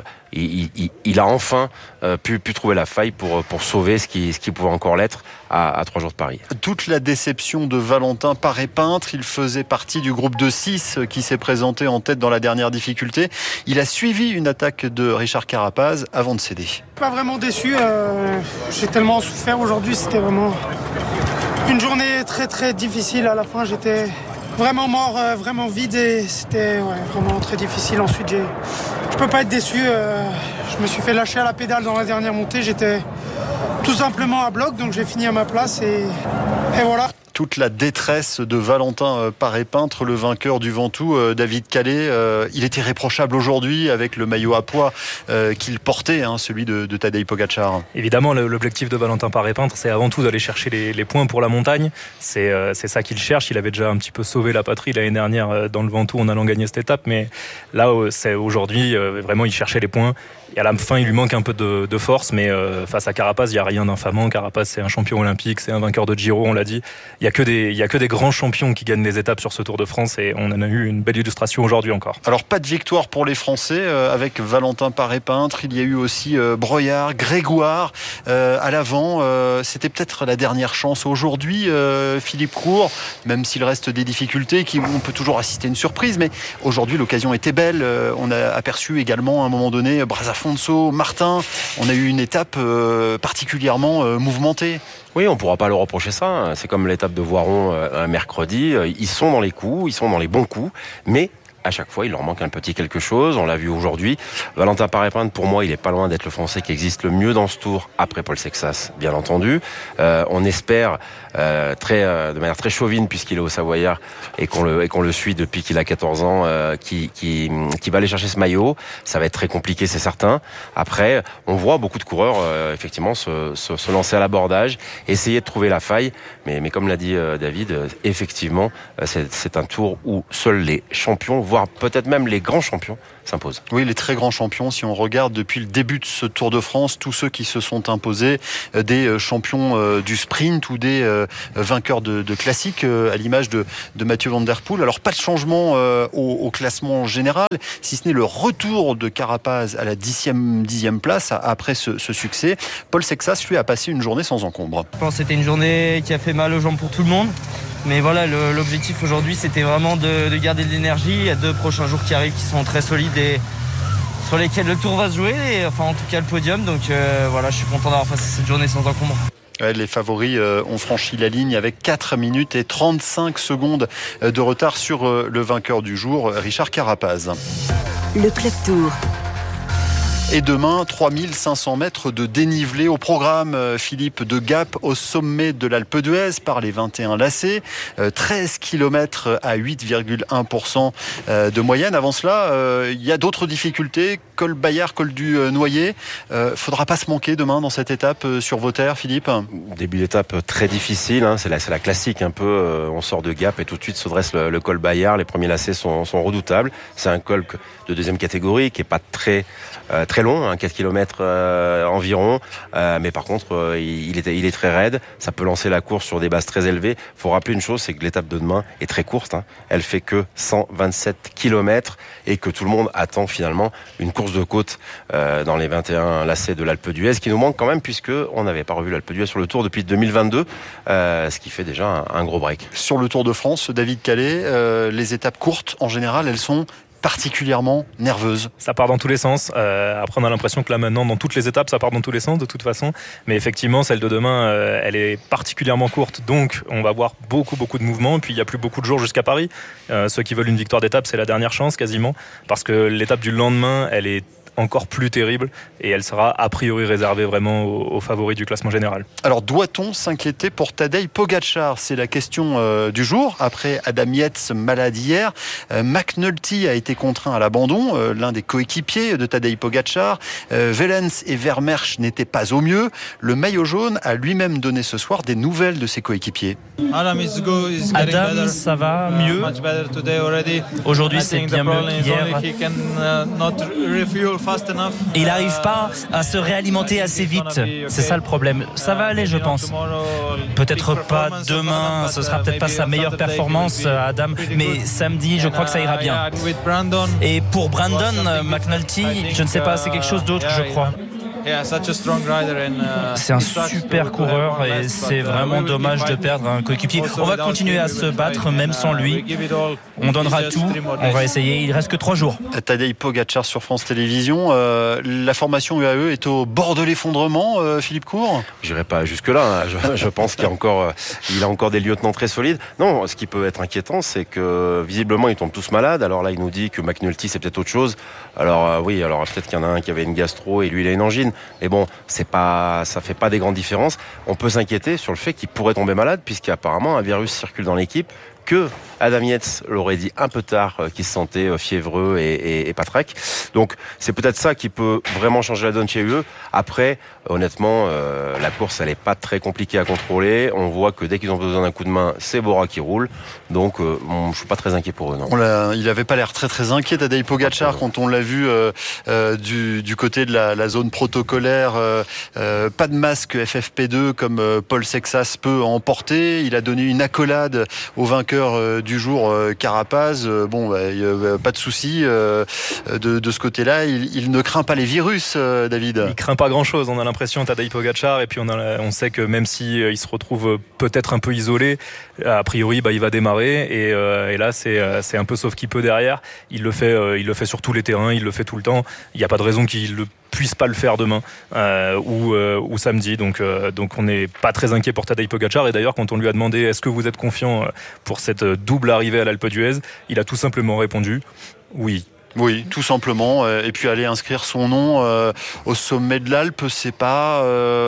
il a enfin pu trouver la faille pour sauver ce qui pouvait encore l'être à 3 jours de Paris. Toute la déception de Valentin Paré-Peintre. Il faisait partie du groupe de 6 qui s'est présenté en tête dans la dernière difficulté. Il a suivi une attaque de Richard Carapaz avant de céder. Pas vraiment déçu. J'ai tellement souffert aujourd'hui. C'était vraiment une journée très très difficile. À la fin, j'étais vraiment mort, vraiment vide et c'était vraiment très difficile. Ensuite, je peux pas être déçu. Je me suis fait lâcher à la pédale dans la dernière montée. J'étais tout simplement à bloc, donc j'ai fini à ma place et voilà. Toute la détresse de Valentin Paré-Peintre, le vainqueur du Ventoux, David Calais. Il était irréprochable aujourd'hui avec le maillot à pois qu'il portait, celui de Tadej Pogačar. Évidemment, l'objectif de Valentin Paré-Peintre, c'est avant tout d'aller chercher les points pour la montagne. C'est ça qu'il cherche. Il avait déjà un petit peu sauvé la patrie l'année dernière dans le Ventoux en allant gagner cette étape. Mais là, c'est aujourd'hui, vraiment, il cherchait les points. Et à la fin, il lui manque un peu de force, mais face à Carapaz, il n'y a rien d'infamant. Carapaz, c'est un champion olympique, c'est un vainqueur de Giro, on l'a dit. Il y a que des grands champions qui gagnent les étapes sur ce Tour de France et on en a eu une belle illustration aujourd'hui encore. Alors pas de victoire pour les Français avec Valentin Paré-Peintre, il y a eu aussi Broyard, Grégoire à l'avant. C'était peut-être la dernière chance aujourd'hui, Philippe Court, même s'il reste des difficultés, on peut toujours assister à une surprise, mais aujourd'hui l'occasion était belle. On a aperçu également à un moment donné Brasafonso, Martin. On a eu une étape particulièrement mouvementée. Oui, on ne pourra pas leur reprocher ça. C'est comme l'étape de Voiron un mercredi. Ils sont dans les coups, ils sont dans les bons coups, mais à chaque fois, il leur manque un petit quelque chose. On l'a vu aujourd'hui. Valentin Paré-Peintre, pour moi, il est pas loin d'être le Français qui existe le mieux dans ce Tour, après Paul Sexas, bien entendu. On espère de manière très chauvine, puisqu'il est au Savoyard et qu'on le suit depuis qu'il a 14 ans, qui va aller chercher ce maillot. Ça va être très compliqué, c'est certain. Après, on voit beaucoup de coureurs effectivement se lancer à l'abordage, essayer de trouver la faille. Mais comme l'a dit David, effectivement, c'est un Tour où seuls les champions, voire peut-être même les grands champions, s'imposent. Oui, les très grands champions. Si on regarde depuis le début de ce Tour de France, tous ceux qui se sont imposés, des champions du sprint ou des vainqueurs de classiques, à l'image de Mathieu Van Der Poel. Alors pas de changement au classement général, si ce n'est le retour de Carapaz à la 10e place après ce succès. Paul Sexas, lui, a passé une journée sans encombre. Je pense que c'était une journée qui a fait mal aux jambes pour tout le monde. Mais voilà, l'objectif aujourd'hui, c'était vraiment de garder de l'énergie. Il y a 2 prochains jours qui arrivent qui sont très solides et sur lesquels le Tour va se jouer, et enfin en tout cas le podium. Donc voilà, je suis content d'avoir passé cette journée sans encombre. Les favoris ont franchi la ligne avec 4 minutes et 35 secondes de retard sur le vainqueur du jour, Richard Carapaz. Le Club Tour. Et demain, 3500 mètres de dénivelé au programme, Philippe, de Gap au sommet de l'Alpe d'Huez par les 21 lacets. 13 km à 8,1% de moyenne. Avant cela, il y a d'autres difficultés. Col Bayard, col du Noyer. Faudra pas se manquer demain dans cette étape sur vos terres, Philippe. Début d'étape très difficile. C'est la classique un peu. On sort de Gap et tout de suite se dresse le col Bayard. Les premiers lacets sont redoutables. C'est un col de deuxième catégorie qui est pas très long, 4 km environ, mais par contre il est très raide, ça peut lancer la course sur des bases très élevées. Il faut rappeler une chose, c'est que l'étape de demain est très courte, elle fait que 127 km et que tout le monde attend finalement une course de côte dans les 21 lacets de l'Alpe d'Huez, qui nous manque quand même, puisque on n'avait pas revu l'Alpe d'Huez sur le Tour depuis 2022, ce qui fait déjà un gros break. Sur le Tour de France, David Calais, les étapes courtes en général, elles sont particulièrement nerveuse. Ça part dans tous les sens. Après, on a l'impression que là, maintenant, dans toutes les étapes, ça part dans tous les sens, de toute façon. Mais effectivement, celle de demain, elle est particulièrement courte. Donc, on va voir beaucoup de mouvements. Et puis, il n'y a plus beaucoup de jours jusqu'à Paris. Ceux qui veulent une victoire d'étape, c'est la dernière chance, quasiment. Parce que l'étape du lendemain, elle est encore plus terrible et elle sera a priori réservée vraiment aux favoris du classement général. Alors doit-on s'inquiéter pour Tadej Pogačar? C'est la question du jour. Après Adam Yates, malade hier, McNulty a été contraint à l'abandon, l'un des coéquipiers de Tadej Pogačar. Wellens et Vermeersch n'étaient pas au mieux. Le maillot jaune a lui-même donné ce soir des nouvelles de ses coéquipiers. Adam, ça va mieux. Aujourd'hui, c'est bien mieux qu'hier. Il n'arrive pas à se réalimenter assez vite. C'est ça le problème. Ça va aller, je pense. Peut-être pas demain, ce sera peut-être pas sa meilleure performance, Adam, mais samedi, je crois que ça ira bien. Et pour Brandon McNulty, je ne sais pas, c'est quelque chose d'autre, je crois. C'est un super coureur et c'est vraiment dommage de perdre un coéquipier. On va continuer à se battre même sans lui. On donnera tout, on va essayer. Il reste que 3 jours. Tadej Pogačar sur France Télévisions. La formation UAE est au bord de l'effondrement, Philippe Court? J'irai pas jusque-là. Je pense qu'il a encore des lieutenants très solides. Non, ce qui peut être inquiétant, c'est que visiblement ils tombent tous malades. Alors là, il nous dit que McNulty c'est peut-être autre chose. Alors oui, alors peut-être qu'il y en a un qui avait une gastro et lui il a une angine. Mais bon, ça fait pas des grandes différences. On peut s'inquiéter sur le fait qu'il pourrait tomber malade, puisqu'apparemment un virus circule dans l'équipe que Adam Yates l'aurait dit un peu tard, qu'il se sentait fiévreux et patraque. Donc c'est peut-être ça qui peut vraiment changer la donne chez eux. Après, honnêtement, la course elle est pas très compliquée à contrôler. On voit que dès qu'ils ont besoin d'un coup de main, c'est Bora qui roule. Donc je suis pas très inquiet pour eux. Non. Il avait pas l'air très inquiet, Tadej Pogačar, quand on l'a vu du côté de la zone protocolaire. Pas de masque FFP2 comme Paul Sexas peut emporter. Il a donné une accolade au vainqueur du jour, Carapaz. Pas de souci de ce côté-là. Il ne craint pas les virus, David. Il craint pas grand-chose. On a l'impression, Tadej Pogačar, et puis on sait que même si il se retrouve peut-être un peu isolé, a priori, il va démarrer. Et là, c'est un peu sauf qui peut derrière. Il le fait sur tous les terrains. Il le fait tout le temps. Il n'y a pas de raison qu'il le puisse pas le faire demain ou samedi, donc on n'est pas très inquiet pour Tadej Pogačar. Et d'ailleurs, quand on lui a demandé est-ce que vous êtes confiant pour cette double arrivée à l'Alpe d'Huez, il a tout simplement répondu oui. Oui, tout simplement. Et puis aller inscrire son nom au sommet de l'Alpe, c'est pas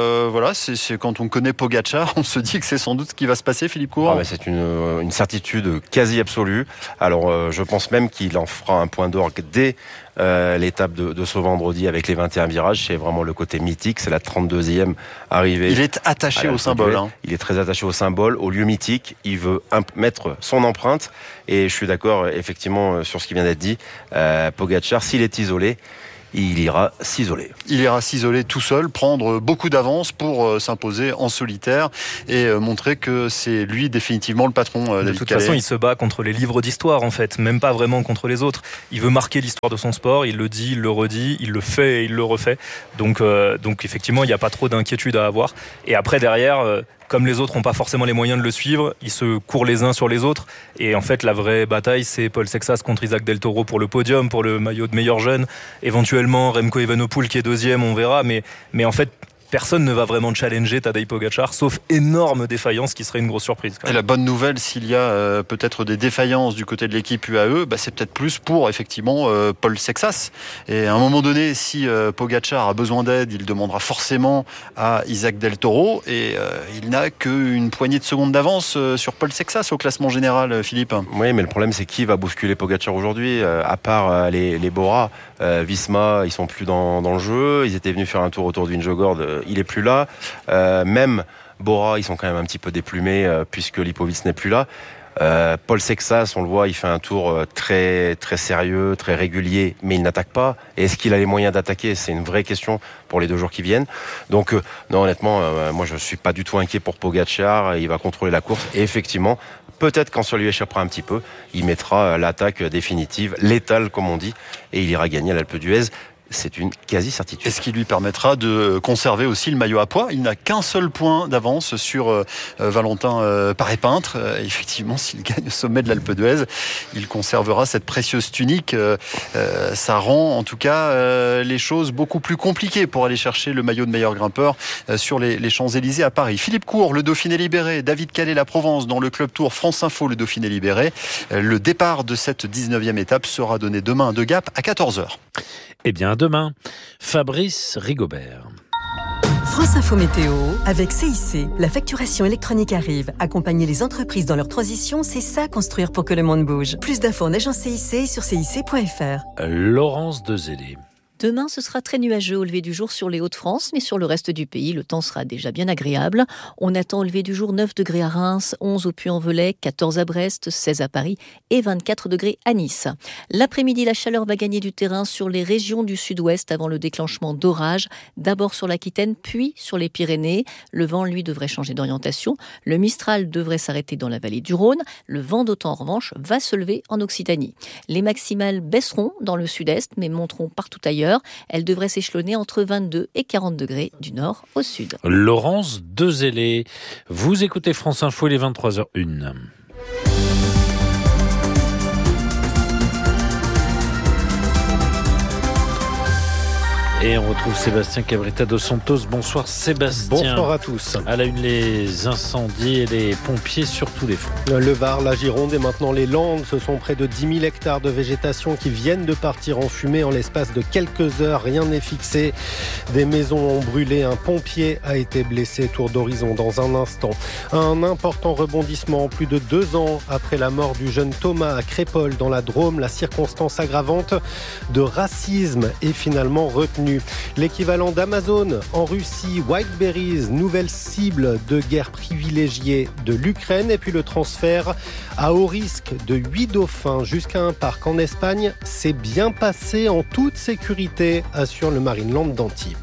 c'est quand on connaît Pogačar, on se dit que c'est sans doute ce qui va se passer, Philippe Cour. C'est une certitude quasi absolue. Alors je pense même qu'il en fera un point d'orgue dès l'étape de ce vendredi avec les 21 virages. C'est vraiment le côté mythique, c'est la 32e arrivée. Il est attaché au symbole. Il est très attaché au symbole, au lieu mythique. Il veut mettre son empreinte. Et je suis d'accord effectivement sur ce qui vient d'être dit. Pogačar, s'il est isolé, il ira s'isoler. Il ira s'isoler tout seul, prendre beaucoup d'avance pour s'imposer en solitaire et montrer que c'est lui définitivement le patron. De toute façon, il se bat contre les livres d'histoire en fait, même pas vraiment contre les autres. Il veut marquer l'histoire de son sport, il le dit, il le redit, il le fait et il le refait. Donc effectivement, il n'y a pas trop d'inquiétude à avoir. Et après derrière, comme les autres n'ont pas forcément les moyens de le suivre, ils se courent les uns sur les autres. Et en fait, la vraie bataille, c'est Paul Sexas contre Isaac Del Toro pour le podium, pour le maillot de meilleur jeune. Éventuellement, Remco Evenepoel qui est deuxième, on verra. Mais en fait, personne ne va vraiment challenger Tadej Pogačar, sauf énorme défaillance qui serait une grosse surprise. Et la bonne nouvelle, s'il y a peut-être des défaillances du côté de l'équipe UAE, c'est peut-être plus pour effectivement Paul Sexas. Et à un moment donné, si Pogačar a besoin d'aide, il demandera forcément à Isaac Del Toro. Et il n'a qu'une poignée de secondes d'avance sur Paul Sexas au classement général, Philippe. Oui, mais le problème, c'est qui va bousculer Pogačar aujourd'hui, à part les Bora. Visma, ils sont plus dans le jeu. Ils étaient venus faire un tour autour de Vingegaard. Il est plus là. Même Bora, ils sont quand même un petit peu déplumés puisque Lipovic n'est plus là. Paul Sexas, on le voit, il fait un tour très très sérieux, très régulier, mais il n'attaque pas. Et est-ce qu'il a les moyens d'attaquer ? C'est une vraie question pour les 2 jours qui viennent. Donc non, honnêtement, moi je suis pas du tout inquiet pour Pogačar. Il va contrôler la course. Et effectivement, peut-être quand ça lui échappera un petit peu, il mettra l'attaque définitive, létale comme on dit, et il ira gagner l'Alpe d'Huez. C'est une quasi-certitude. Et ce qui lui permettra de conserver aussi le maillot à poids. Il n'a qu'un seul point d'avance sur Valentin Paré-Peintre. Effectivement, s'il gagne au sommet de l'Alpe d'Huez, il conservera cette précieuse tunique. Ça rend en tout cas les choses beaucoup plus compliquées pour aller chercher le maillot de meilleur grimpeur sur les Champs-Élysées à Paris. Philippe Cour, le Dauphiné libéré. David Calais, la Provence dans le Club Tour. France Info, le Dauphiné libéré. Le départ de cette 19e étape sera donné demain de Gap à 14h. Eh bien, demain, Fabrice Rigobert. France Info Météo, avec CIC. La facturation électronique arrive. Accompagner les entreprises dans leur transition, c'est ça construire pour que le monde bouge. Plus d'infos en agence CIC sur cic.fr. Laurence Dezellé. Demain, ce sera très nuageux au lever du jour sur les Hauts-de-France, mais sur le reste du pays, le temps sera déjà bien agréable. On attend au lever du jour 9 degrés à Reims, 11 au Puy-en-Velay, 14 à Brest, 16 à Paris et 24 degrés à Nice. L'après-midi, la chaleur va gagner du terrain sur les régions du sud-ouest avant le déclenchement d'orages, d'abord sur l'Aquitaine, puis sur les Pyrénées. Le vent, lui, devrait changer d'orientation. Le Mistral devrait s'arrêter dans la vallée du Rhône. Le vent d'OTAN, en revanche, va se lever en Occitanie. Les maximales baisseront dans le sud-est, mais monteront partout ailleurs. Elle devrait s'échelonner entre 22 et 40 degrés du nord au sud. Laurence Dezellé, vous écoutez France Info, il est 23h01. Et on retrouve Sébastien Cabrita dos Santos. Bonsoir Sébastien. Bonsoir à tous. À la une, les incendies et les pompiers sur tous les fronts. Le Var, la Gironde et maintenant les Landes. Ce sont près de 10 000 hectares de végétation qui viennent de partir en fumée en l'espace de quelques heures. Rien n'est fixé. Des maisons ont brûlé. Un pompier a été blessé. Tour d'horizon dans un instant. Un important rebondissement. Plus de 2 ans après la mort du jeune Thomas à Crépol dans la Drôme, la circonstance aggravante de racisme est finalement retenue. L'équivalent d'Amazon en Russie, Whiteberries, nouvelle cible de guerre privilégiée de l'Ukraine, et puis le transfert à haut risque de 8 dauphins jusqu'à un parc en Espagne s'est bien passé en toute sécurité, assure le Marineland d'Antibes.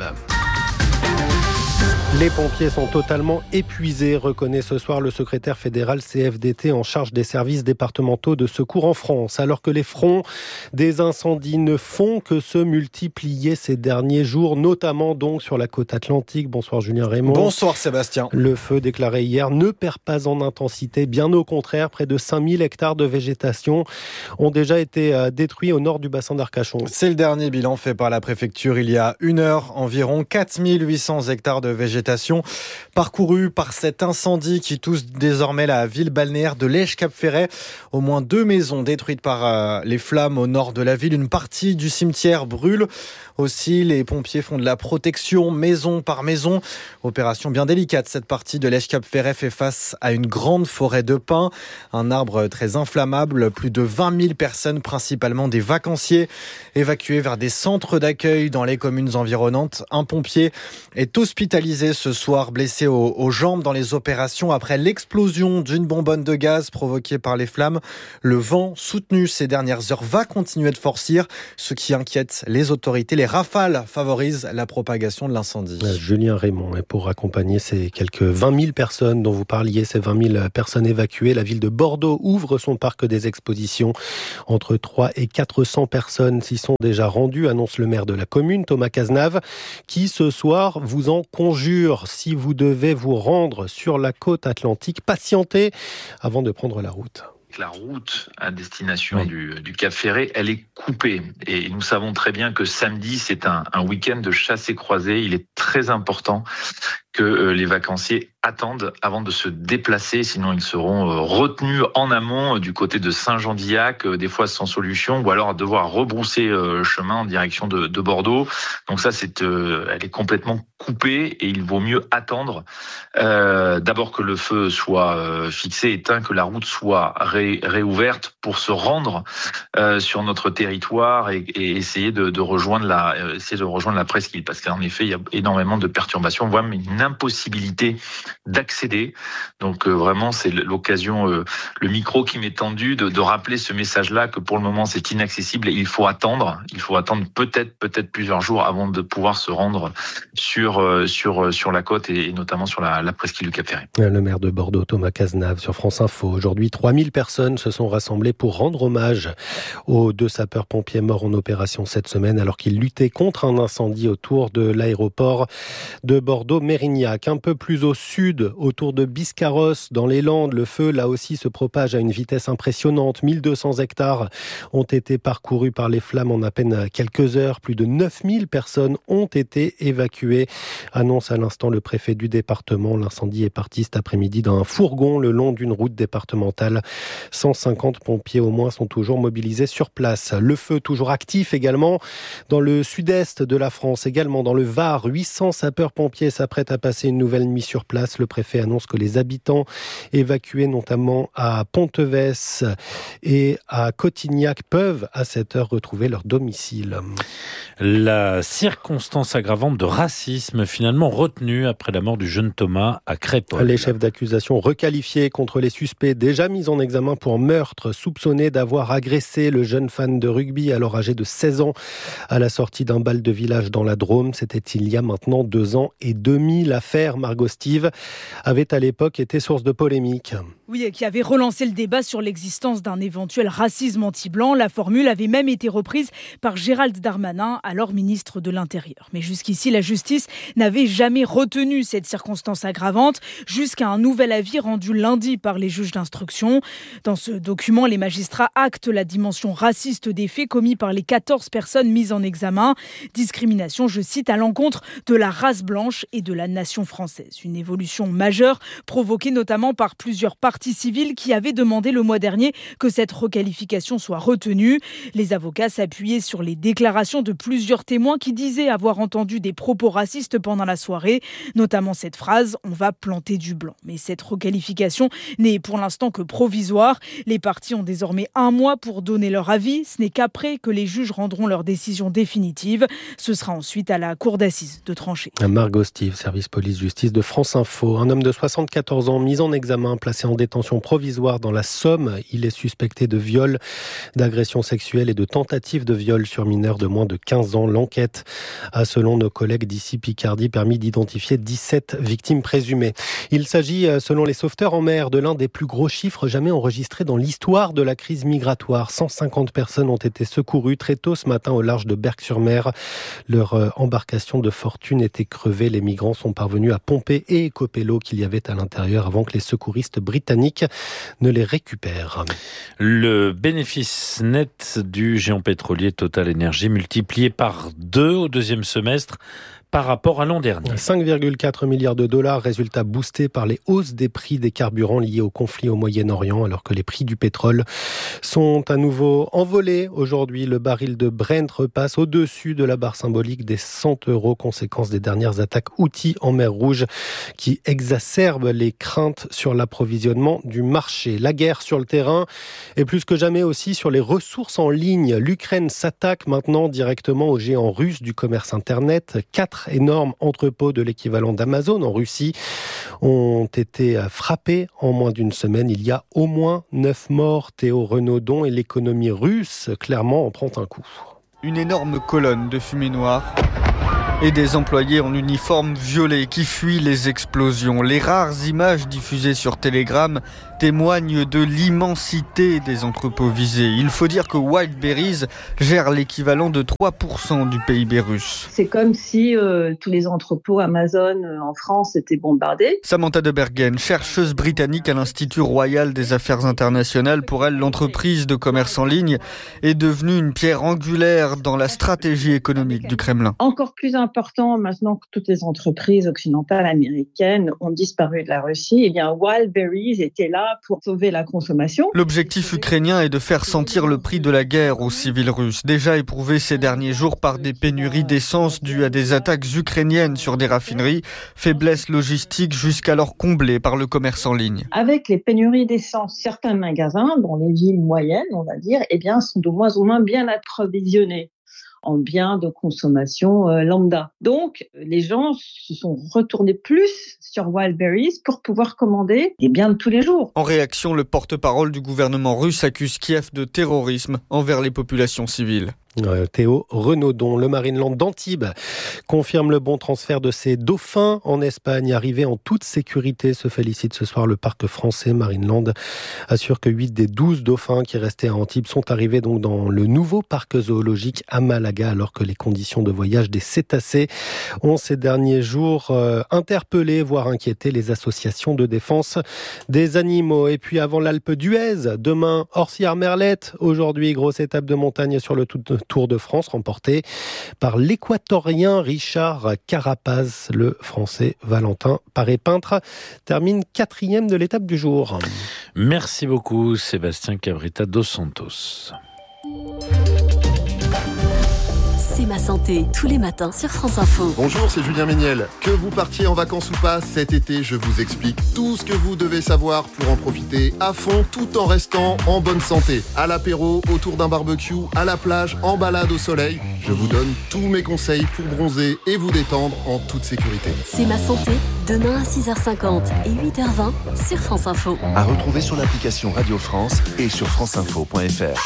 Les pompiers sont totalement épuisés, reconnaît ce soir le secrétaire fédéral CFDT en charge des services départementaux de secours en France, alors que les fronts des incendies ne font que se multiplier ces derniers jours, notamment donc sur la côte atlantique. Bonsoir Julien Raymond. Bonsoir Sébastien. Le feu déclaré hier ne perd pas en intensité, bien au contraire, près de 5000 hectares de végétation ont déjà été détruits au nord du bassin d'Arcachon. C'est le dernier bilan fait par la préfecture il y a 1 heure, environ 4800 hectares de végétation parcourus par cet incendie qui touche désormais la ville balnéaire de Lège-Cap-Ferret. Au moins 2 maisons détruites par les flammes au nord de la ville. Une partie du cimetière brûle. Aussi, les pompiers font de la protection maison par maison. Opération bien délicate. Cette partie de Lège-Cap-Ferret fait face à une grande forêt de pins. Un arbre très inflammable. Plus de 20 000 personnes, principalement des vacanciers, évacuées vers des centres d'accueil dans les communes environnantes. Un pompier est hospitalisé ce soir, blessé aux jambes dans les opérations après l'explosion d'une bonbonne de gaz provoquée par les flammes. Le vent soutenu ces dernières heures va continuer de forcir, ce qui inquiète les autorités. Les rafales favorisent la propagation de l'incendie. Julien Raymond, et pour accompagner ces quelques 20 000 personnes dont vous parliez, ces 20 000 personnes évacuées, la ville de Bordeaux ouvre son parc des expositions. Entre 300 et 400 personnes s'y sont déjà rendues, annonce le maire de la commune, Thomas Cazenave, qui ce soir vous en conjure. Si vous devez vous rendre sur la côte atlantique, patientez avant de prendre la route. La route à destination du Cap Ferret, elle est coupée. Et nous savons très bien que samedi, c'est un week-end de chasse et croisée. Il est très important que les vacanciers attendent avant de se déplacer, sinon ils seront retenus en amont du côté de Saint-Jean-d'Illac, des fois sans solution, ou alors à devoir rebrousser chemin en direction de Bordeaux. Donc ça, elle est complètement coupée et il vaut mieux attendre d'abord que le feu soit fixé, éteint, que la route soit réouverte pour se rendre sur notre territoire et essayer de rejoindre la presqu'île, parce qu'en effet, il y a énormément de perturbations, voire une impossibilité d'accéder. Donc vraiment, c'est l'occasion, le micro qui m'est tendu, de rappeler ce message-là, que pour le moment, c'est inaccessible et il faut attendre. Il faut attendre peut-être plusieurs jours avant de pouvoir se rendre sur la côte et notamment sur la presqu'île du Cap Ferret. Le maire de Bordeaux, Thomas Cazenave, sur France Info. Aujourd'hui, 3000 personnes se sont rassemblées pour rendre hommage aux 2 sapeurs-pompiers morts en opération cette semaine alors qu'ils luttaient contre un incendie autour de l'aéroport de Bordeaux-Mérignac. Un peu plus au sud, autour de Biscarrosse, dans les Landes, le feu, là aussi, se propage à une vitesse impressionnante. 1200 hectares ont été parcourus par les flammes en à peine quelques heures. Plus de 9000 personnes ont été évacuées. Annonce à l'instant le préfet du département. L'incendie est parti cet après-midi d'un fourgon le long d'une route départementale. 150 pompiers au moins sont toujours mobilisés sur place. Le feu toujours actif également dans le sud-est de la France, également dans le Var. 800 sapeurs-pompiers s'apprêtent à passer une nouvelle nuit sur place. Le préfet annonce que les habitants évacués notamment à Pontevès et à Cotignac peuvent à cette heure retrouver leur domicile. La circonstance aggravante de racisme finalement retenue après la mort du jeune Thomas à Crépol. Les chefs d'accusation requalifiés contre les suspects déjà mis en examen pour meurtre, soupçonnés d'avoir agressé le jeune fan de rugby alors âgé de 16 ans à la sortie d'un bal de village dans la Drôme. C'était il y a maintenant 2 ans et demi. l'affaire Margot Steve avait à l'époque été source de polémique. Oui, qui avait relancé le débat sur l'existence d'un éventuel racisme anti-blanc. La formule avait même été reprise par Gérald Darmanin, alors ministre de l'Intérieur. Mais jusqu'ici, la justice n'avait jamais retenu cette circonstance aggravante, jusqu'à un nouvel avis rendu lundi par les juges d'instruction. Dans ce document, les magistrats actent la dimension raciste des faits commis par les 14 personnes mises en examen. Discrimination, je cite, à l'encontre de la race blanche et de la nation française. Une évolution majeure provoquée notamment par plusieurs parties civiles qui avaient demandé le mois dernier que cette requalification soit retenue. Les avocats s'appuyaient sur les déclarations de plusieurs témoins qui disaient avoir entendu des propos racistes pendant la soirée, notamment cette phrase « on va planter du blanc ». Mais cette requalification n'est pour l'instant que provisoire. Les parties ont désormais 1 mois pour donner leur avis. Ce n'est qu'après que les juges rendront leur décision définitive. Ce sera ensuite à la cour d'assises de trancher. Margot Steve, service police-justice de France Info. Un homme de 74 ans mis en examen, placé en détention provisoire dans la Somme. Il est suspecté de viol, d'agression sexuelle et de tentative de viol sur mineurs de moins de 15 ans. L'enquête a, selon nos collègues d'ici Picardie, permis d'identifier 17 victimes présumées. Il s'agit, selon les sauveteurs en mer, de l'un des plus gros chiffres jamais enregistrés dans l'histoire de la crise migratoire. 150 personnes ont été secourues très tôt ce matin au large de Berck-sur-Mer. Leur embarcation de fortune était crevée. Les migrants sont parvenus à pomper et écoper l'eau qu'il y avait à l'intérieur avant que les secouristes britanniques ne les récupèrent. Le bénéfice net du géant pétrolier Total Energy multiplié par 2 au deuxième semestre par rapport à l'an dernier. 5,4 milliards de dollars, résultat boosté par les hausses des prix des carburants liés au conflit au Moyen-Orient, alors que les prix du pétrole sont à nouveau envolés. Aujourd'hui, le baril de Brent repasse au-dessus de la barre symbolique des 100 €, conséquence des dernières attaques Houthis en mer Rouge qui exacerbent les craintes sur l'approvisionnement du marché. La guerre sur le terrain et plus que jamais aussi sur les ressources en ligne. L'Ukraine s'attaque maintenant directement aux géants russes du commerce Internet. 4 énormes entrepôts de l'équivalent d'Amazon en Russie ont été frappés en moins d'une semaine. Il y a au moins 9 morts. Théo Renaudon, et l'économie russe, clairement, en prend un coup. Une énorme colonne de fumée noire et des employés en uniforme violet qui fuient les explosions. Les rares images diffusées sur Telegram témoignent de l'immensité des entrepôts visés. Il faut dire que Wildberries gère l'équivalent de 3% du PIB russe. C'est comme si tous les entrepôts Amazon en France étaient bombardés. Samantha de Bergen, chercheuse britannique à l'Institut Royal des Affaires Internationales. Pour elle, l'entreprise de commerce en ligne est devenue une pierre angulaire dans la stratégie économique du Kremlin. Encore plus important maintenant que toutes les entreprises occidentales américaines ont disparu de la Russie, eh bien Wildberries était là pour sauver la consommation. L'objectif ukrainien est de faire sentir le prix de la guerre aux civils russes, déjà éprouvés ces derniers jours par des pénuries d'essence dues à des attaques ukrainiennes sur des raffineries, faiblesse logistique jusqu'alors comblée par le commerce en ligne. Avec les pénuries d'essence, certains magasins, dans les villes moyennes, on va dire, eh bien, sont de moins en moins bien approvisionnés en biens de consommation lambda. Donc, les gens se sont retournés plus sur Wildberries pour pouvoir commander des biens de tous les jours. En réaction, le porte-parole du gouvernement russe accuse Kiev de terrorisme envers les populations civiles. Théo Renaudon, le Marineland d'Antibes, confirme le bon transfert de ses dauphins en Espagne. Arrivé en toute sécurité, se félicite ce soir le parc français. Marineland assure que 8 des 12 dauphins qui restaient à Antibes sont arrivés donc dans le nouveau parc zoologique à Malaga, alors que les conditions de voyage des cétacés ont ces derniers jours interpellé, voire inquiété les associations de défense des animaux. Et puis avant l'Alpe d'Huez, demain Orsières-Merlette. Aujourd'hui, grosse étape de montagne sur le Tour de France, remporté par l'Équatorien Richard Carapaz. Le Français Valentin Paré-Peintre termine 4e de l'étape du jour. Merci beaucoup Sébastien Cabrita dos Santos. C'est ma santé, tous les matins sur France Info. Bonjour, c'est Julien Méniel. Que vous partiez en vacances ou pas, cet été, je vous explique tout ce que vous devez savoir pour en profiter à fond, tout en restant en bonne santé. À l'apéro, autour d'un barbecue, à la plage, en balade au soleil, je vous donne tous mes conseils pour bronzer et vous détendre en toute sécurité. C'est ma santé, demain à 6h50 et 8h20 sur France Info. À retrouver sur l'application Radio France et sur franceinfo.fr.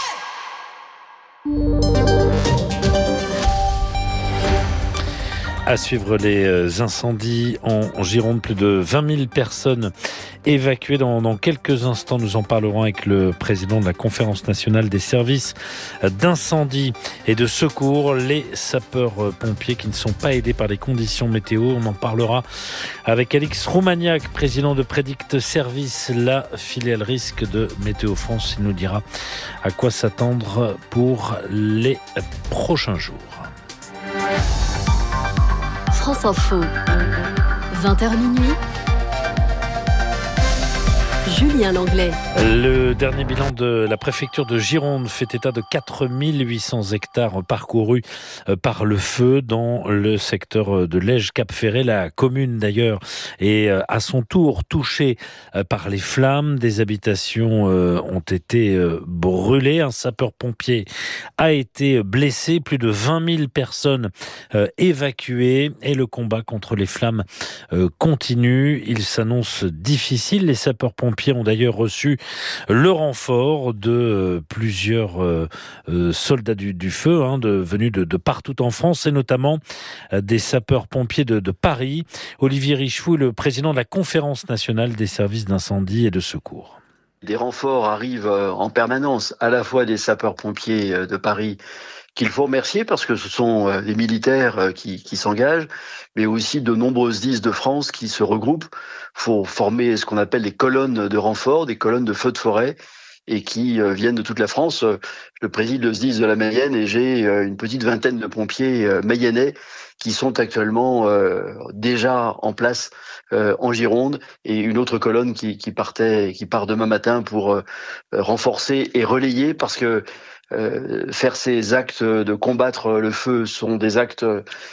À suivre les incendies en Gironde, plus de 20 000 personnes évacuées. Dans quelques instants, nous en parlerons avec le président de la Conférence nationale des services d'incendie et de secours, les sapeurs-pompiers qui ne sont pas aidés par les conditions météo. On en parlera avec Alix Roumaniac, président de Prédict Service, la filiale risque de Météo France. Il nous dira à quoi s'attendre pour les prochains jours. France Info, 20h minuit. Julien Langlais. Le dernier bilan de la préfecture de Gironde fait état de 4800 hectares parcourus par le feu dans le secteur de Lège-Cap-Ferret. La commune d'ailleurs est à son tour touchée par les flammes. Des habitations ont été brûlées. Un sapeur-pompier a été blessé. Plus de 20 000 personnes évacuées. Et le combat contre les flammes continue. Il s'annonce difficile. Les sapeurs-pompiers ont d'ailleurs reçu le renfort de plusieurs soldats du feu venus de partout en France et notamment des sapeurs-pompiers de Paris. Olivier Richefou, le président de la Conférence nationale des services d'incendie et de secours. Des renforts arrivent en permanence, à la fois des sapeurs-pompiers de Paris qu'il faut remercier parce que ce sont des militaires qui s'engagent, mais aussi de nombreuses DIS de France qui se regroupent pour former ce qu'on appelle des colonnes de renforts, des colonnes de feux de forêt, et qui viennent de toute la France. Je préside le SDIS de la Mayenne et j'ai une petite vingtaine de pompiers mayennais qui sont actuellement déjà en place en Gironde, et une autre colonne qui part demain matin pour renforcer et relayer, parce que faire ces actes de combattre le feu sont des actes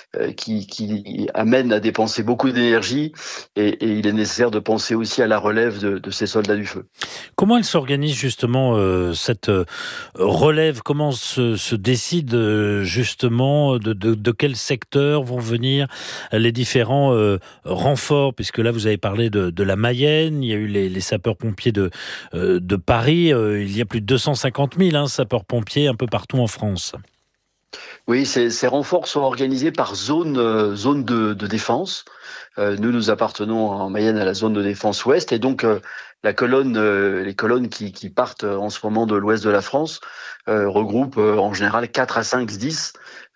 qui amènent à dépenser beaucoup d'énergie, et il est nécessaire de penser aussi à la relève de ces soldats du feu. Comment elle s'organise justement cette relève? Comment se décide justement de quel secteur vont venir les différents renforts? Puisque là vous avez parlé de la Mayenne, il y a eu les sapeurs-pompiers de Paris, il y a plus de 250 000 sapeurs-pompiers un peu partout en France. Oui, ces renforts sont organisés par zone de défense. Nous appartenons en Mayenne à la zone de défense ouest, et donc les colonnes qui partent en ce moment de l'ouest de la France regroupent en général 4 à 5 SDIS